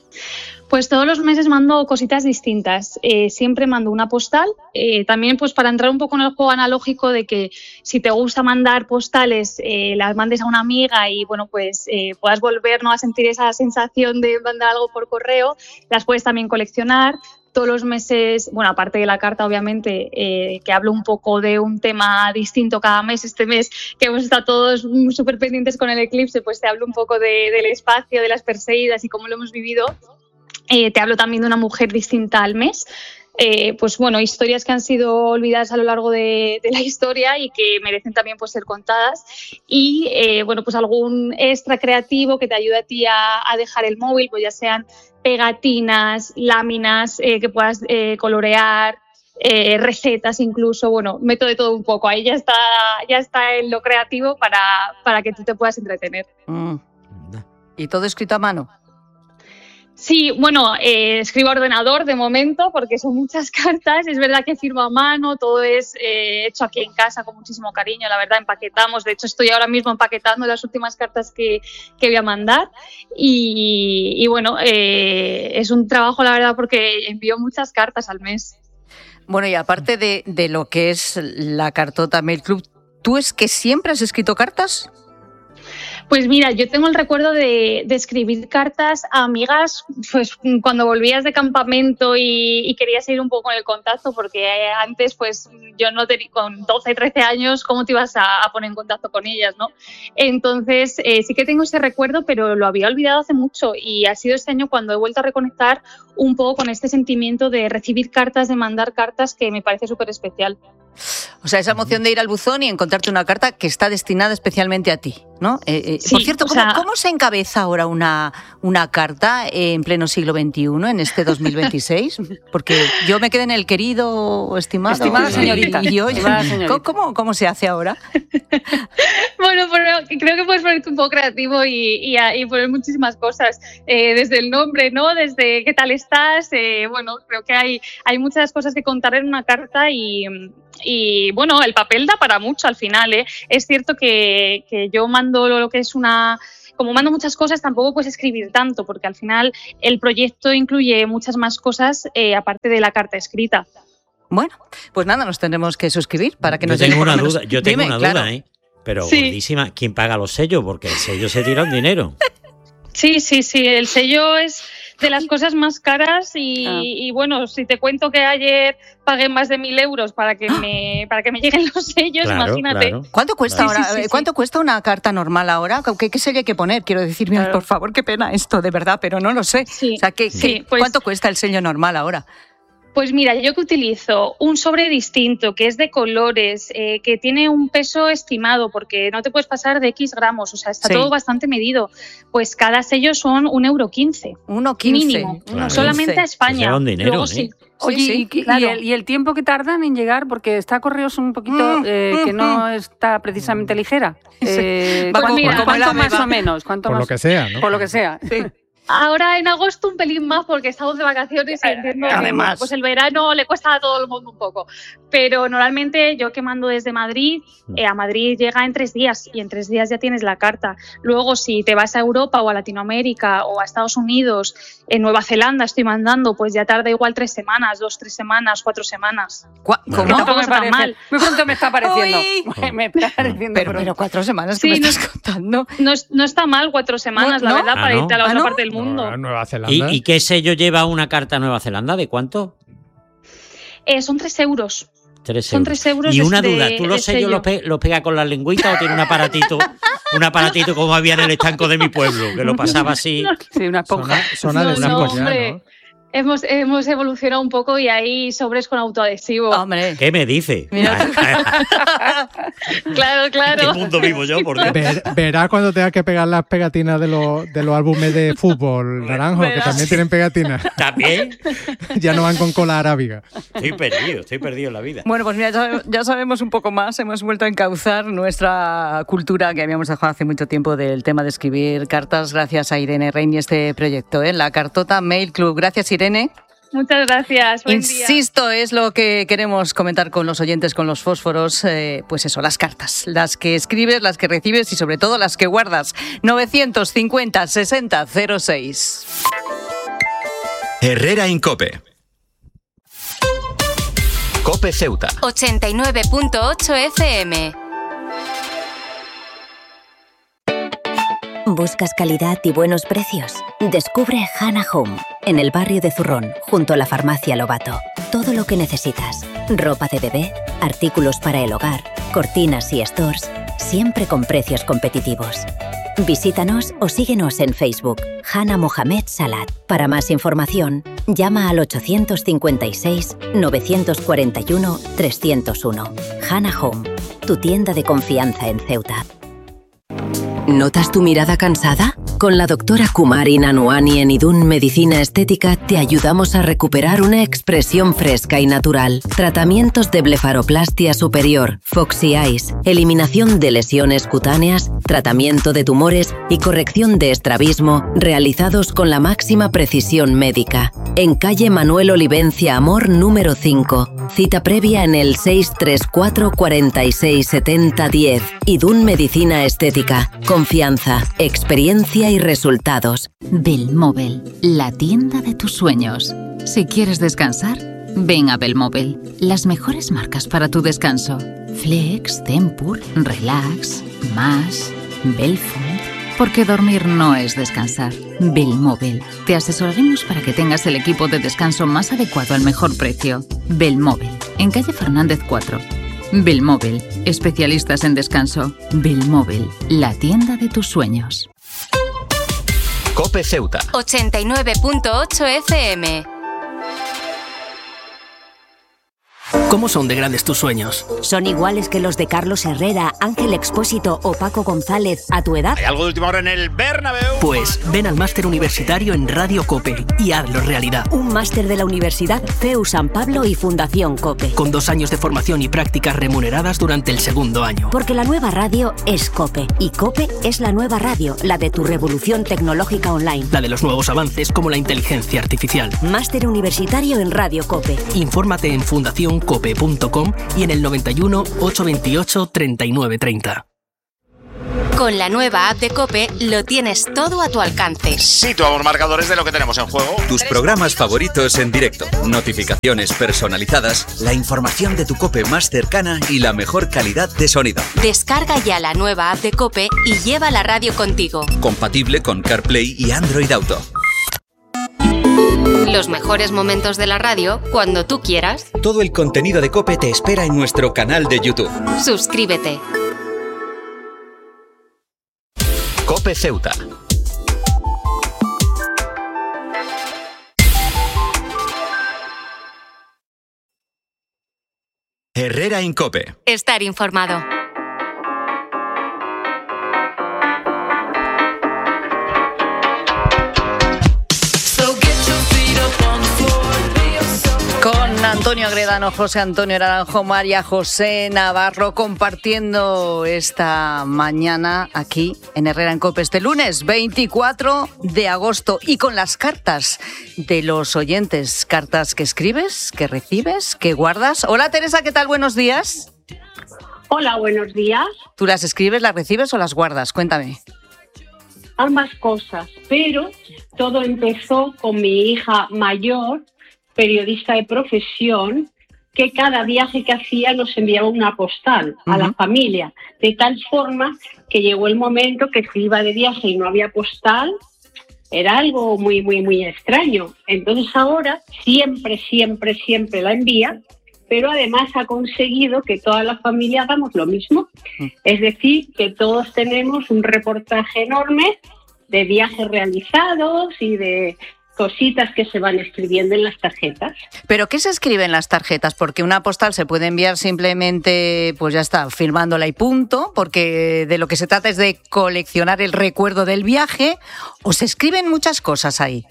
Pues todos los meses mando cositas distintas. Eh, siempre mando una postal. Eh, también pues para entrar un poco en el juego analógico de que si te gusta mandar postales, eh, las mandes a una amiga y bueno pues eh, puedas volver, ¿no?, a sentir esa sensación de mandar algo por correo. Las puedes también coleccionar. Todos los meses, bueno, aparte de la carta, obviamente, eh, que hablo un poco de un tema distinto cada mes. Este mes que hemos estado todos súper pendientes con el eclipse, pues te hablo un poco de, del espacio, de las Perseidas y cómo lo hemos vivido. Eh, te hablo también de una mujer distinta al mes. Eh, pues bueno, historias que han sido olvidadas a lo largo de, de la historia y que merecen también pues ser contadas. Y eh, bueno, pues algún extra creativo que te ayude a ti a, a dejar el móvil, pues ya sean pegatinas, láminas eh, que puedas eh, colorear, eh, recetas incluso, bueno, meto de todo un poco. Ahí ya está, ya está en lo creativo para, para que tú te puedas entretener. Mm. ¿Y todo escrito a mano? Sí, bueno, eh, escribo a ordenador de momento porque son muchas cartas. Es verdad que firmo a mano, todo es eh, hecho aquí en casa con muchísimo cariño, la verdad, empaquetamos. De hecho, estoy ahora mismo empaquetando las últimas cartas que, que voy a mandar. Y, y bueno, eh, es un trabajo, la verdad, porque envío muchas cartas al mes. Bueno, y aparte de, de lo que es la Cartota Mail Club, ¿tú es que siempre has escrito cartas? Pues mira, yo tengo el recuerdo de, de escribir cartas a amigas pues cuando volvías de campamento y, y querías ir un poco en el contacto, porque antes pues yo no tenía, con doce, trece años, ¿cómo te ibas a, a poner en contacto con ellas, no? Entonces eh, sí que tengo ese recuerdo, pero lo había olvidado hace mucho y ha sido este año cuando he vuelto a reconectar un poco con este sentimiento de recibir cartas, de mandar cartas, que me parece súper especial. O sea, esa emoción de ir al buzón y encontrarte una carta que está destinada especialmente a ti, ¿no? Eh, eh, Sí, por cierto, o ¿cómo, sea- cómo se encabeza ahora una, una carta en pleno siglo veintiuno, en este dos mil veintiséis? Porque yo me quedé en el querido, estimado. Estimada señorita. Y yo, Estimada señorita. ¿cómo, ¿Cómo se hace ahora? Bueno, pero creo que puedes ponerte un poco creativo y, y, a- y poner muchísimas cosas, eh, desde el nombre, ¿no? Desde qué tal estás, eh, bueno, creo que hay, hay muchas cosas que contar en una carta y, y bueno, el papel da para mucho al final, ¿eh? Es cierto que, que yo mando lo que es una... Como mando muchas cosas, tampoco puedes escribir tanto, porque al final el proyecto incluye muchas más cosas eh, aparte de la carta escrita. Bueno, pues nada, nos tendremos que suscribir para que Yo nos tengo lleguen por una lo menos- duda, yo tengo Dime, una claro. duda, ¿eh? Pero Sí. gordísima, ¿quién paga los sellos? Porque el sello se tira un dinero. Sí, sí, sí, el sello es de las cosas más caras y, Ah. y bueno, si te cuento que ayer pagué más de mil euros para que me para que me lleguen los sellos, Claro, imagínate. claro. ¿Cuánto cuesta Sí, ahora? sí, sí, eh, sí. ¿Cuánto cuesta una carta normal ahora? ¿Qué, qué sello hay que poner? Quiero decir, mira, por favor, qué pena esto, de verdad, pero no lo sé. O sea, ¿qué, sí, qué- pues- ¿cuánto cuesta el sello normal ahora? Pues mira, yo que utilizo un sobre distinto, que es de colores, eh, que tiene un peso estimado, porque no te puedes pasar de X gramos, o sea, está Sí. todo bastante medido. Pues cada sello son un euro quince. Uno quince. Mínimo. Claro. Solamente a España. Pues era un dinero, Luego ¿eh? sí. Oye, Sí, sí, y, y claro. el, y el tiempo que tardan en llegar, porque está Correos un poquito Mm, eh, que mm, no está precisamente ligera. Eh, Pues ¿cu- mira, ¿Cuánto ¿cuánto más va? o menos? ¿Cuánto Por lo más? que sea, ¿no? Por lo que sea. Ahora en agosto un pelín más porque estamos de vacaciones y entiendo que además. bueno, pues el verano le cuesta a todo el mundo un poco. Pero normalmente yo que mando desde Madrid, eh, a Madrid llega en tres días y en tres días ya tienes la carta. Luego si te vas a Europa o a Latinoamérica o a Estados Unidos, en Nueva Zelanda estoy mandando, pues ya tarda igual tres semanas, dos, tres semanas, cuatro semanas. ¿Cómo? Que tampoco me está parece. mal. Muy pronto me está pareciendo. Uy. me está pareciendo Pero, pronto. pero cuatro semanas que Sí, me no- estás contando. No, es- no está mal cuatro semanas, ¿No? la verdad, Ah, para ¿no? irte a la ¿Ah, otra no? parte del mundo. No, Nueva ¿Y, Zelanda. y qué sello lleva una carta a Nueva Zelanda? ¿De cuánto? Eh, son tres euros. Tres Son euros. tres euros Y de- una de- duda, ¿tú de los sellos sello. los, pe- los pegas con la lengüita o tiene un aparatito, un aparatito como había en el estanco de mi pueblo, que lo pasaba así? Sí, una esponja. Zona de No, no, Singos ya, hombre. ¿no? Hemos, hemos evolucionado un poco y hay sobres con autoadhesivo. Hombre. ¿Qué me dice? Claro, ¿En claro. qué mundo vivo yo? Por Dios? Ver- verás cuando tengas que pegar las pegatinas de los, de los álbumes de fútbol, Naranjo, que Verás. también tienen pegatinas. ¿También? Ya no van con cola arábiga. Estoy perdido, estoy perdido en la vida. Bueno, pues mira, ya, ya sabemos un poco más. Hemos vuelto a encauzar nuestra cultura que habíamos dejado hace mucho tiempo del tema de escribir cartas, gracias a Irene Rein y este proyecto, ¿eh? La Cartota Mail Club. Gracias, Irene. Muchas gracias. Buen día. Insisto, es lo que queremos comentar con los oyentes, con los fósforos, eh, pues eso, las cartas, las que escribes, las que recibes y sobre todo las que guardas. novecientos cincuenta sesenta cero seis. Herrera Incope. Cope Ceuta. ochenta y nueve punto ocho F M. ¿Buscas calidad y buenos precios? Descubre Hannah Home, en el barrio de Zurrón, junto a la farmacia Lobato. Todo lo que necesitas. Ropa de bebé, artículos para el hogar, cortinas y stores, siempre con precios competitivos. Visítanos o síguenos en Facebook, Hannah Mohamed Salat. Para más información, llama al ochocientos cincuenta y seis, novecientos cuarenta y uno, trescientos uno. Hannah Home, tu tienda de confianza en Ceuta. ¿Notas tu mirada cansada? Con la doctora Kumari Nanuani en Idun Medicina Estética te ayudamos a recuperar una expresión fresca y natural. Tratamientos de blefaroplastia superior, Foxy Eyes, eliminación de lesiones cutáneas, tratamiento de tumores y corrección de estrabismo realizados con la máxima precisión médica. En calle Manuel Olivencia Amor número cinco. Cita previa en el seis tres cuatro, cuarenta y seis, setenta, diez. Idun Medicina Estética. Confianza, experiencia y resultados. Belmóvil, la tienda de tus sueños. Si quieres descansar, ven a Belmóvil. Las mejores marcas para tu descanso. Flex, Tempur, Relax, Más, Belfont. Porque dormir no es descansar. Belmóvil. Te asesoraremos para que tengas el equipo de descanso más adecuado al mejor precio. Belmóvil. En calle Fernández cuatro. Belmóvil. Especialistas en descanso. Belmóvil. La tienda de tus sueños. COPE Ceuta. ochenta y nueve punto ocho F M. ¿Cómo son de grandes tus sueños? ¿Son iguales que los de Carlos Herrera, Ángel Expósito o Paco González a tu edad? ¿Hay algo de última hora en el Bernabéu? Pues ven al máster universitario en Radio COPE y hazlo realidad. Un máster de la Universidad C E U San Pablo y Fundación COPE. Con dos años de formación y prácticas remuneradas durante el segundo año. Porque la nueva radio es COPE. Y COPE es la nueva radio, la de tu revolución tecnológica online. La de los nuevos avances como la inteligencia artificial. Máster universitario en Radio COPE. Infórmate en fundación cope punto com y en el noventa y uno, ochocientos veintiocho, treinta y nueve treinta. Con la nueva app de COPE lo tienes todo a tu alcance. Situamos marcadores de lo que tenemos en juego. Tus programas favoritos en directo, notificaciones personalizadas, la información de tu COPE más cercana y la mejor calidad de sonido. Descarga ya la nueva app de COPE y lleva la radio contigo. Compatible con CarPlay y Android Auto. Los mejores momentos de la radio cuando tú quieras. Todo el contenido de COPE te espera en nuestro canal de YouTube. Suscríbete. COPE Ceuta. Herrera en COPE. Estar informado. Con Antonio Agredano, José Antonio Naranjo, María José Navarro, compartiendo esta mañana aquí en Herrera en COPE, este lunes veinticuatro de agosto, y con las cartas de los oyentes, cartas que escribes, que recibes, que guardas. Hola Teresa, ¿qué tal? Buenos días. Hola, buenos días. ¿Tú las escribes, las recibes o las guardas? Cuéntame. Ambas cosas, pero todo empezó con mi hija mayor, periodista de profesión, que cada viaje que hacía nos enviaba una postal a uh-huh. la familia, de tal forma que llegó el momento que se iba de viaje y no había postal, era algo muy, muy, muy extraño. Entonces ahora siempre, siempre, siempre la envía, pero además ha conseguido que toda la familia hagamos lo mismo. Uh-huh. Es decir, que todos tenemos un reportaje enorme de viajes realizados y de cositas que se van escribiendo en las tarjetas. ¿Pero qué se escribe en las tarjetas? Porque una postal se puede enviar simplemente, pues ya está, firmándola y punto, porque de lo que se trata es de coleccionar el recuerdo del viaje, o se escriben muchas cosas ahí.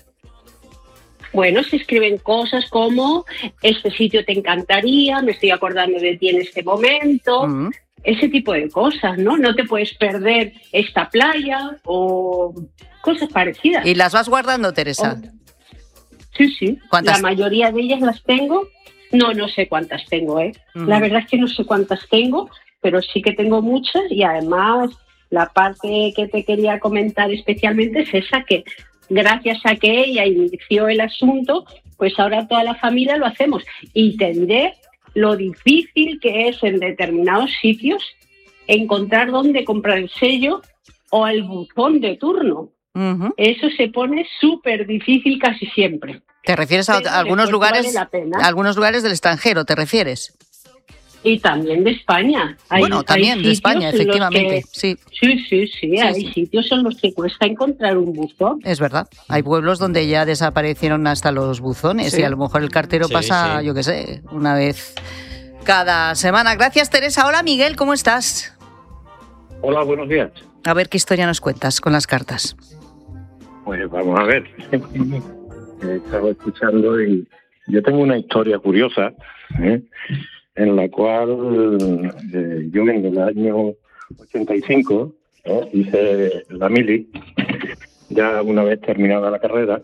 Bueno, se escriben cosas como este sitio te encantaría, me estoy acordando de ti en este momento, uh-huh. ese tipo de cosas, ¿no? No te puedes perder esta playa o cosas parecidas. ¿Y las vas guardando, Teresa? Oh. Sí, sí. ¿Cuántas? La mayoría de ellas las tengo. No, no sé cuántas tengo, ¿eh? Uh-huh. La verdad es que no sé cuántas tengo, pero sí que tengo muchas, y además la parte que te quería comentar especialmente es esa, que gracias a que ella inició el asunto, pues ahora toda la familia lo hacemos. Y entender lo difícil que es en determinados sitios encontrar dónde comprar el sello o el buzón de turno. Uh-huh. Eso se pone súper difícil casi siempre. ¿Te refieres a, a algunos lugares, vale a algunos lugares del extranjero, te refieres? Y también de España. Hay, bueno, también de España, efectivamente. Que, sí, sí, sí, sí, sí hay sí. sitios en los que cuesta encontrar un buzón. Es verdad. Hay pueblos donde ya desaparecieron hasta los buzones, sí. y a lo mejor el cartero sí, pasa, sí. yo qué sé, una vez cada semana. Gracias, Teresa. Hola, Miguel, ¿cómo estás? Hola, buenos días. A ver, ¿qué historia nos cuentas con las cartas? Pues vamos a ver. Estaba escuchando y yo tengo una historia curiosa, ¿eh? en la cual eh, yo en el año ochenta y cinco ¿eh? hice la mili, ya una vez terminada la carrera,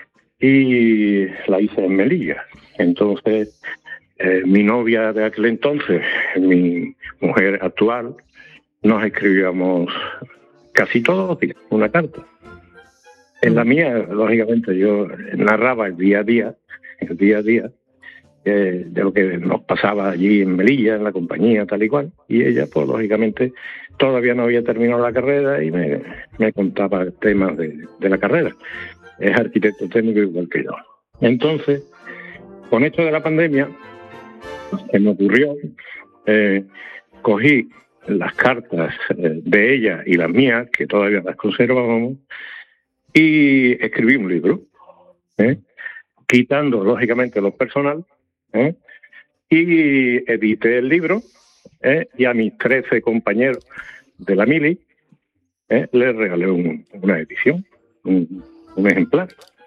y la hice en Melilla. Entonces, eh, mi novia de aquel entonces, mi mujer actual, nos escribíamos casi todos los días una carta. En la mía, lógicamente, yo narraba el día a día, el día a día, eh, de lo que nos pasaba allí en Melilla, en la compañía, tal y cual. Y ella, pues lógicamente, todavía no había terminado la carrera y me, me contaba temas de, de la carrera. Es arquitecto técnico igual que yo. Entonces, con esto de la pandemia, se me ocurrió, eh, cogí las cartas eh, de ella y las mías, que todavía las conservábamos, y escribí un libro, ¿eh? quitando, lógicamente, lo personal, ¿eh? y edité el libro, ¿eh? y a mis trece compañeros de la mili ¿eh? les regalé un, una edición, un, un ejemplar.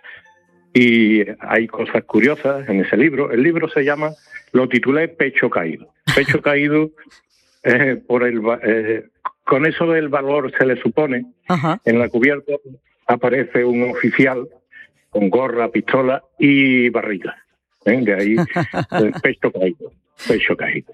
Y hay cosas curiosas en ese libro. El libro se llama, lo titulé Pecho Caído. Pecho Caído, eh, por el eh, con eso del valor se le supone. Ajá. En la cubierta aparece un oficial con gorra, pistola y barriga. ¿eh? De ahí, el pecho caído. Pecho caído.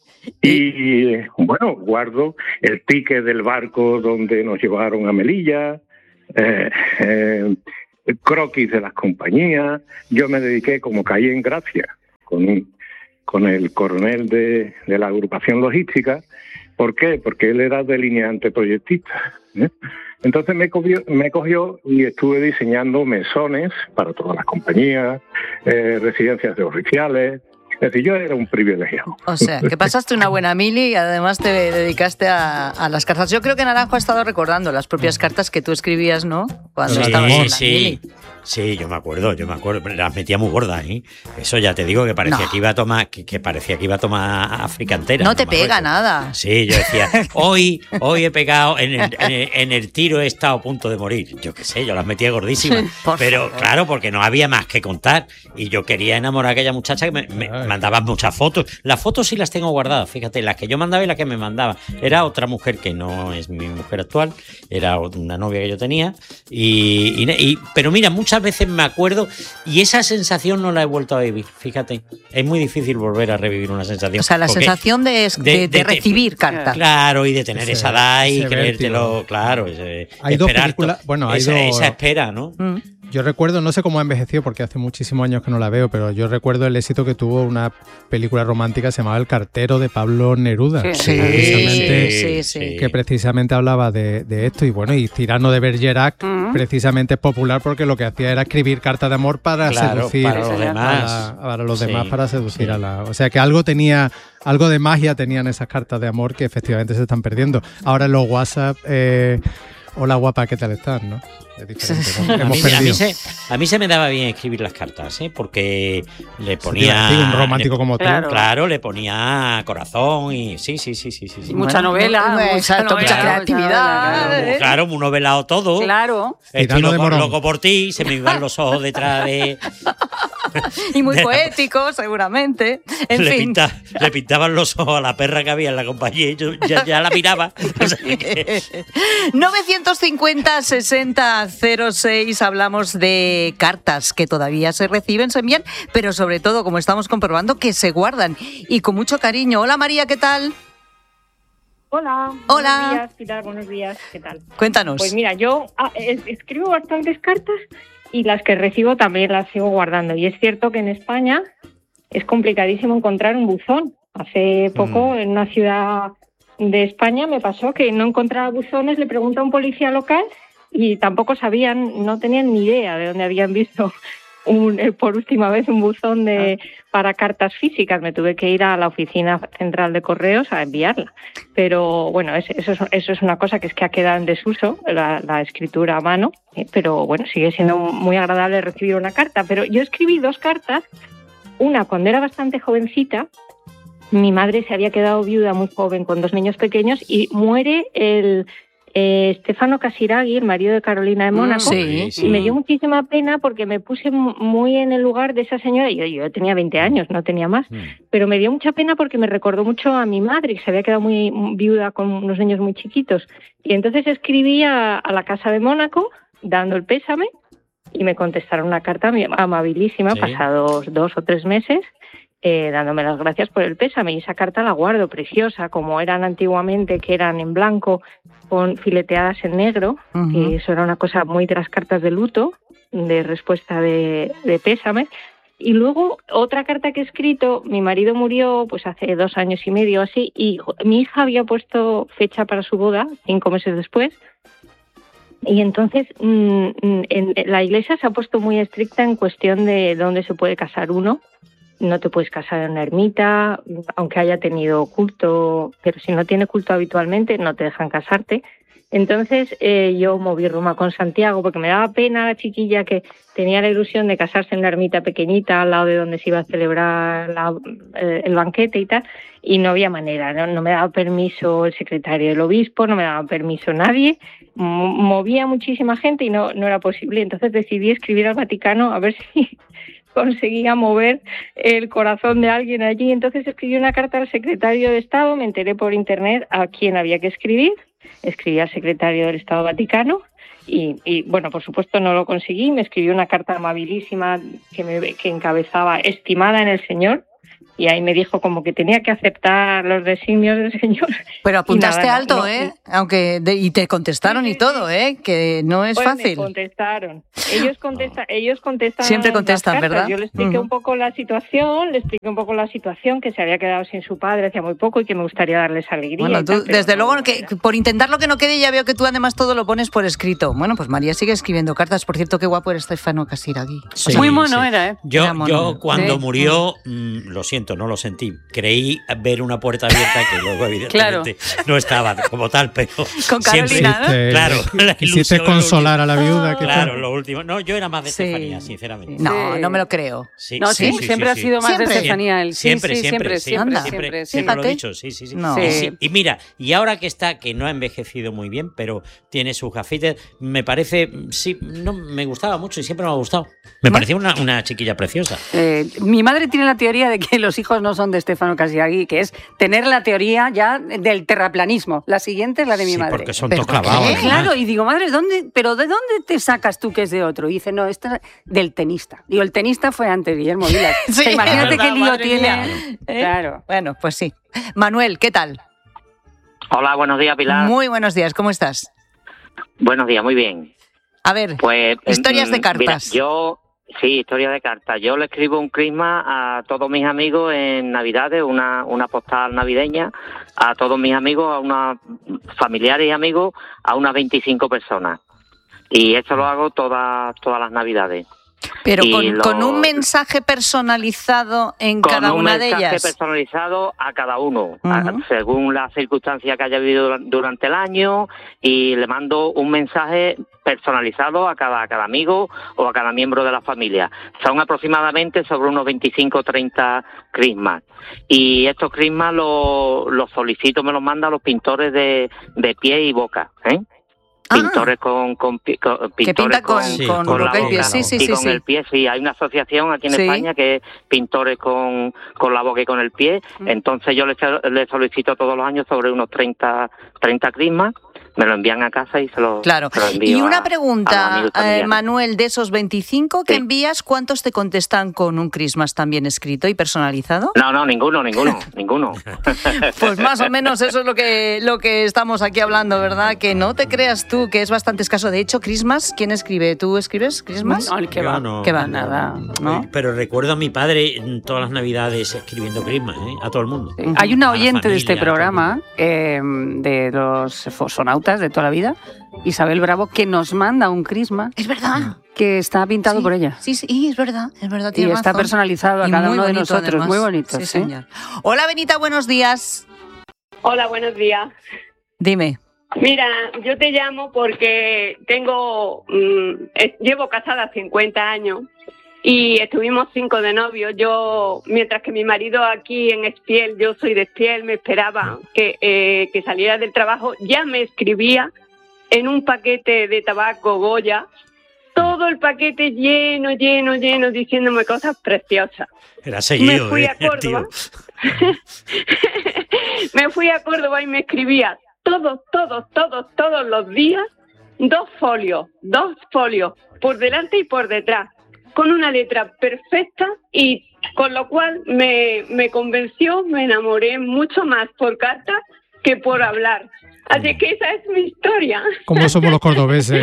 Y bueno, guardo el ticket del barco donde nos llevaron a Melilla, eh, eh, el croquis de las compañías. Yo me dediqué, como caí en gracia, con, con el coronel de, de la agrupación logística. ¿Por qué? Porque él era delineante proyectista. ¿eh? Entonces me cogió, me cogió y estuve diseñando mesones para todas las compañías, eh, residencias de oficiales. Es decir, yo era un privilegiado. O sea, que pasaste una buena mili y además te dedicaste a, a las cartas. Yo creo que Naranjo ha estado recordando las propias cartas que tú escribías, ¿no? Cuando sí, estabas en la sí. mili. Sí, yo me acuerdo, yo me acuerdo, las metía muy gordas, ¿eh? Eso ya te digo que parecía No. que iba a tomar, que, que parecía que iba a tomar África entera. No te me pega acuerdo. nada. Sí, yo decía, hoy, hoy he pegado, en el, en, el, en el tiro he estado a punto de morir. Yo qué sé, yo las metía gordísimas. Por Pero favor. claro, porque no había más que contar. Y yo quería enamorar a aquella muchacha que me, me mandaba muchas fotos. Las fotos sí las tengo guardadas, fíjate, las que yo mandaba y las que me mandaba. Era otra mujer que no es mi mujer actual, era una novia que yo tenía. Y, y, y pero mira, muchas veces me acuerdo y esa sensación no la he vuelto a vivir, fíjate. Es muy difícil volver a revivir una sensación. O sea, la Porque sensación de, de, de, de recibir cartas. Claro, y de tener Ese- esa edad y ese creértelo, vértigo. claro. Ese, Hay dos esperar películas- to- bueno, hay esa, dos- esa espera, ¿no? Mm. Yo recuerdo, no sé cómo ha envejecido porque hace muchísimos años que no la veo, pero yo recuerdo el éxito que tuvo una película romántica que se llamaba El cartero de Pablo Neruda. Sí, que precisamente, sí, sí, sí. que precisamente hablaba de, de esto. Y bueno, y Cyrano de Bergerac Mm. precisamente es popular porque lo que hacía era escribir cartas de amor para Claro, seducir para los a, demás. la- para los Sí, demás, para seducir sí. a la... O sea que algo tenía, algo de magia tenían esas cartas de amor que efectivamente se están perdiendo. Ahora en los WhatsApp... Eh, hola guapa, ¿qué tal estás? ¿no? Es diferente, ¿no? A Hemos mí, a, mí perdido. se, a mí se me daba bien escribir las cartas, ¿eh? Porque le ponía... divertido, un romántico le- como tú. claro. Claro. Claro, le ponía corazón y sí, sí, sí, sí, sí. sí. Mucha novela, Bueno, mucha exacto, novela, mucha mucha creatividad. novela, ¿eh? Claro, muy novelado todo. Claro. Estoy Tirando de loco, morón. loco por ti, se me iban los ojos detrás de... Y muy poético, seguramente. En le, fin. pinta- le pintaban los ojos a la perra que había en la compañía y yo ya, ya la miraba. O sea que- novecientos cincuenta sesenta cero seis hablamos de cartas que todavía se reciben, se envían, pero sobre todo, como estamos comprobando, que se guardan y con mucho cariño. Hola María, ¿qué tal? Hola. Hola. Buenos días, Pilar, buenos días. ¿Qué tal? Cuéntanos. Pues mira, yo ah, es- escribo bastantes cartas y las que recibo también las sigo guardando. Y es cierto que en España es complicadísimo encontrar un buzón. Hace poco en una ciudad de España me pasó que no encontraba buzones, le pregunté a un policía local y tampoco sabían, no tenían ni idea de dónde habían visto un, eh, por última vez un buzón de para cartas físicas. Me tuve que ir a la oficina central de correos a enviarla. Pero bueno, es- eso es, eso es una cosa que es que ha quedado en desuso, la, la escritura a mano, eh, pero bueno, sigue siendo muy agradable recibir una carta. Pero yo escribí dos cartas, una cuando era bastante jovencita. Mi madre se había quedado viuda muy joven con dos niños pequeños y muere el eh, Stefano Casiraghi, el marido de Carolina de Mónaco. sí, Y me dio muchísima pena porque me puse mu- muy en el lugar de esa señora. Yo, yo tenía veinte años, no tenía más. Pero me dio mucha pena porque me recordó mucho a mi madre, que se había quedado muy viuda con unos niños muy chiquitos. Y entonces escribí a, a la Casa de Mónaco dando el pésame y me contestaron una carta muy amabilísima, Sí. pasados dos o tres meses, eh, dándome las gracias por el pésame. Y esa carta la guardo, preciosa, como eran antiguamente, que eran en blanco con fileteadas en negro, Ujú. que eso era una cosa muy de las cartas de luto, de respuesta de, de pésame. Y luego, otra carta que he escrito, mi marido murió pues hace dos años y medio así, y mi hija había puesto fecha para su boda, cinco meses después, y entonces mmm, en, la iglesia se ha puesto muy estricta en cuestión de dónde se puede casar uno. No te puedes casar en una ermita, aunque haya tenido culto, pero si no tiene culto habitualmente no te dejan casarte. Entonces eh, yo moví Roma con Santiago porque me daba pena la chiquilla que tenía la ilusión de casarse en una ermita pequeñita al lado de donde se iba a celebrar la, eh, el banquete y tal, y no había manera, ¿no? No me daba permiso el secretario del obispo, no me daba permiso nadie, movía muchísima gente y no, no era posible. Entonces decidí escribir al Vaticano a ver si conseguía mover el corazón de alguien allí. Entonces escribí una carta al secretario de Estado, me enteré por internet a quién había que escribir. Escribí al secretario del Estado Vaticano y, y, bueno, por supuesto no lo conseguí. Me escribió una carta amabilísima que, me, que encabezaba estimada en el Señor, y ahí me dijo como que tenía que aceptar los designios del Señor. Pero apuntaste nada, alto, no, ¿eh? Aunque de, y te contestaron sí, sí, y todo, ¿eh? Que no es pues fácil. Me contestaron. Ellos contestan, ellos contestan. Siempre contestan, ¿verdad? Yo le expliqué uh-huh. un poco la situación, le expliqué un poco la situación, que se había quedado sin su padre hacía muy poco y que me gustaría darles alegría. Bueno, tú, tal, desde no, luego, no que por intentar lo que no quede, ya veo que tú además todo lo pones por escrito. Bueno, pues María sigue escribiendo cartas. Por cierto, qué guapo era Stefano Casiraghi. Sí, muy mono sí. era, ¿eh? Yo, era mono. yo cuando sí. murió, mmm, lo siento, no lo sentí. Creí ver una puerta abierta que luego evidentemente claro. no estaba como tal, pero con Carolina, siempre, ¿no? claro, la quisiste consolar a la viuda. Oh, claro, lo último. No, yo era más de sí. Estefanía, sinceramente. No, sí. no me lo creo. Sí, no, sí, sí, sí, siempre sí, ha sido sí. más siempre. de Estefanía. Él. Sí, siempre, sí, siempre, siempre, siempre, siempre, siempre, siempre, siempre lo he dicho, sí, sí, sí. No. Y, sí. y mira, y ahora que está, que no ha envejecido muy bien, pero tiene sus gafitas, me parece, sí, no, me gustaba mucho y siempre me ha gustado. Me parecía una, una chiquilla preciosa. Eh, mi madre tiene la teoría de que los hijos no son de Stefano Casiraghi, que es tener la teoría ya del terraplanismo. La siguiente es la de mi sí, madre. porque son todos clavados. Claro, y digo, madre, ¿dónde, ¿pero de dónde te sacas tú que es de otro? Y dice, no, esta es del tenista. Digo, el tenista fue antes, Guillermo Vilas. sí, o sea, imagínate verdad, qué lío tiene. Claro. ¿Eh? claro. Bueno, pues sí. Manuel, ¿qué tal? Hola, buenos días, Pilar. Muy buenos días, ¿cómo estás? Buenos días, muy bien. A ver, pues, historias de cartas. Mira, yo, sí, historias de cartas. Yo le escribo un crisma a todos mis amigos en Navidades, una, una postal navideña, a todos mis amigos, a unos familiares y amigos, a unas veinticinco personas. Y esto lo hago todas, todas las Navidades. Pero con, lo, con un mensaje personalizado en cada una de ellas. Con un mensaje personalizado a cada uno, uh-huh. a, según la circunstancia que haya vivido durante el año, y le mando un mensaje personalizado a cada, a cada amigo o a cada miembro de la familia. Son aproximadamente sobre unos veinticinco o treinta crismas. Y estos crismas los lo solicito, me los mandan los pintores de, de pie y boca, ¿eh? Pintores ah, con, con, con pintores que pinta con, con, sí, con, con la boca boca, y pie. Sí, sí, y sí, con sí. el pie, sí. Hay una asociación aquí en sí. España que es pintores con, con la boca y con el pie. Mm. Entonces yo les, les solicito todos los años sobre unos treinta, treinta crismas. Me lo envían a casa y se lo, claro. se lo envío. Y una a, pregunta, a eh, Manuel, de esos veinticinco que sí. envías, ¿cuántos te contestan con un Christmas también escrito y personalizado? No, no, ninguno, ninguno, ninguno. Pues más o menos eso es lo que, lo que estamos aquí hablando, ¿verdad? Que no te creas tú, que es bastante escaso. De hecho, Christmas, ¿quién escribe? ¿Tú escribes Christmas? No, el que va. No, ¿Qué va? Nada. ¿No? Pero recuerdo a mi padre en todas las Navidades escribiendo Christmas, ¿eh? A todo el mundo. Sí. Hay una oyente familia, de este programa, eh, de los fosfonautas de toda la vida, Isabel Bravo, que nos manda un crisma. Es verdad. Que está pintado sí, por ella. Sí, sí, es verdad, es verdad. Y está razón. personalizado a y cada uno de bonito, nosotros. Además. Muy bonito. Sí, ¿sí? señor. Hola, Benita, buenos días. Hola, buenos días. Dime. Mira, yo te llamo porque tengo, mmm, llevo casada cincuenta años y estuvimos cinco de novios. Yo, mientras que mi marido aquí en Espiel, yo soy de Espiel, me esperaba que, eh, que saliera del trabajo, ya me escribía en un paquete de tabaco Goya, todo el paquete lleno, lleno, lleno, diciéndome cosas preciosas. Era seguido, me fui eh, a Córdoba. me fui a Córdoba y me escribía todos, todos, todos, todos los días dos folios, dos folios, por delante y por detrás, con una letra perfecta, y con lo cual me, me convenció, me enamoré mucho más por carta que por hablar. Así que esa es mi historia. Como somos los cordobeses. ¿eh?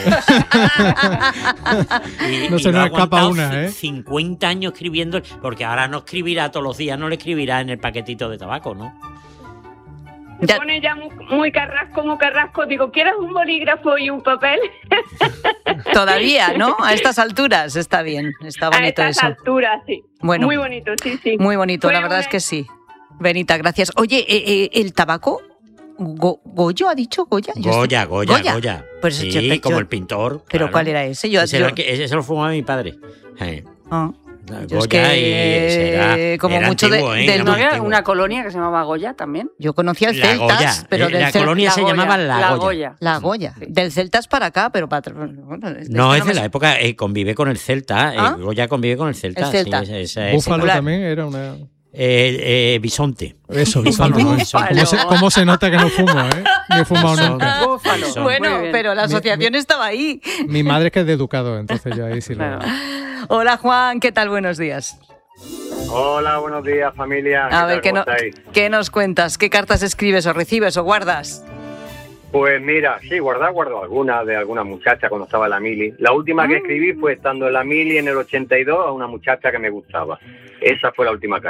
Y, no y se lo nos ha escapa aguantado una, ¿eh? cincuenta años escribiendo, porque ahora no escribirá todos los días, no le escribirá en el paquetito de tabaco, ¿no? Se pone ya muy, muy carrasco, muy carrasco. Digo, ¿quieres un bolígrafo y un papel? Todavía, ¿no? A estas alturas está bien, está bonito A estas eso. alturas, sí. Bueno, muy bonito, sí, sí. Muy bonito, Fue la verdad una- es que sí. Benita, gracias. Oye, eh, eh, ¿el tabaco? Go- ¿Goyo ha dicho Goya? Yo Goya, estoy- Goya, Goya. Pues sí, yo- yo- como el pintor. ¿Pero claro. cuál era ese? Yo, ese, yo- era el que- ese se lo fumaba mi padre. Eh. Ah. Goya Yo es que, y ese era, como era mucho de- antiguo, ¿eh? del- Era ¿No muy había antiguo. una colonia que se llamaba Goya también? Yo conocía el La Celtas, Goya, pero eh, del la Cel- colonia se Goya, llamaba La, La Goya. Goya. La Goya. Del Celtas para acá, pero para... Bueno, es- No, que es de me- la época, eh, convive con el Celta. ¿Ah? Eh, Goya convive con el Celta. El Celta. Sí, esa- esa es Búfalo secular. también era una... Eh, eh, bisonte. Eso, bisonte. ¿no? Bisonte. ¿Cómo, se, cómo se nota que no fumo, eh? Ni he fumado Bisonte. nunca. Búfalo. Eso. Bueno, Muy bien. pero la Mi- asociación mi- estaba ahí. Mi madre es que es de Educado, entonces yo ahí sí lo... Claro. Hola Juan, ¿qué tal? Buenos días. Hola, buenos días, familia. A ver, ¿qué, ¿qué no- tal? ¿Cómo estáis? ¿qué nos cuentas? ¿Qué cartas escribes o recibes o guardas? Pues mira, sí, guardar, guardo alguna de alguna muchacha cuando estaba en la mili. La última que escribí fue estando en la mili en el ochenta y dos a una muchacha que me gustaba. Esa fue la última carta.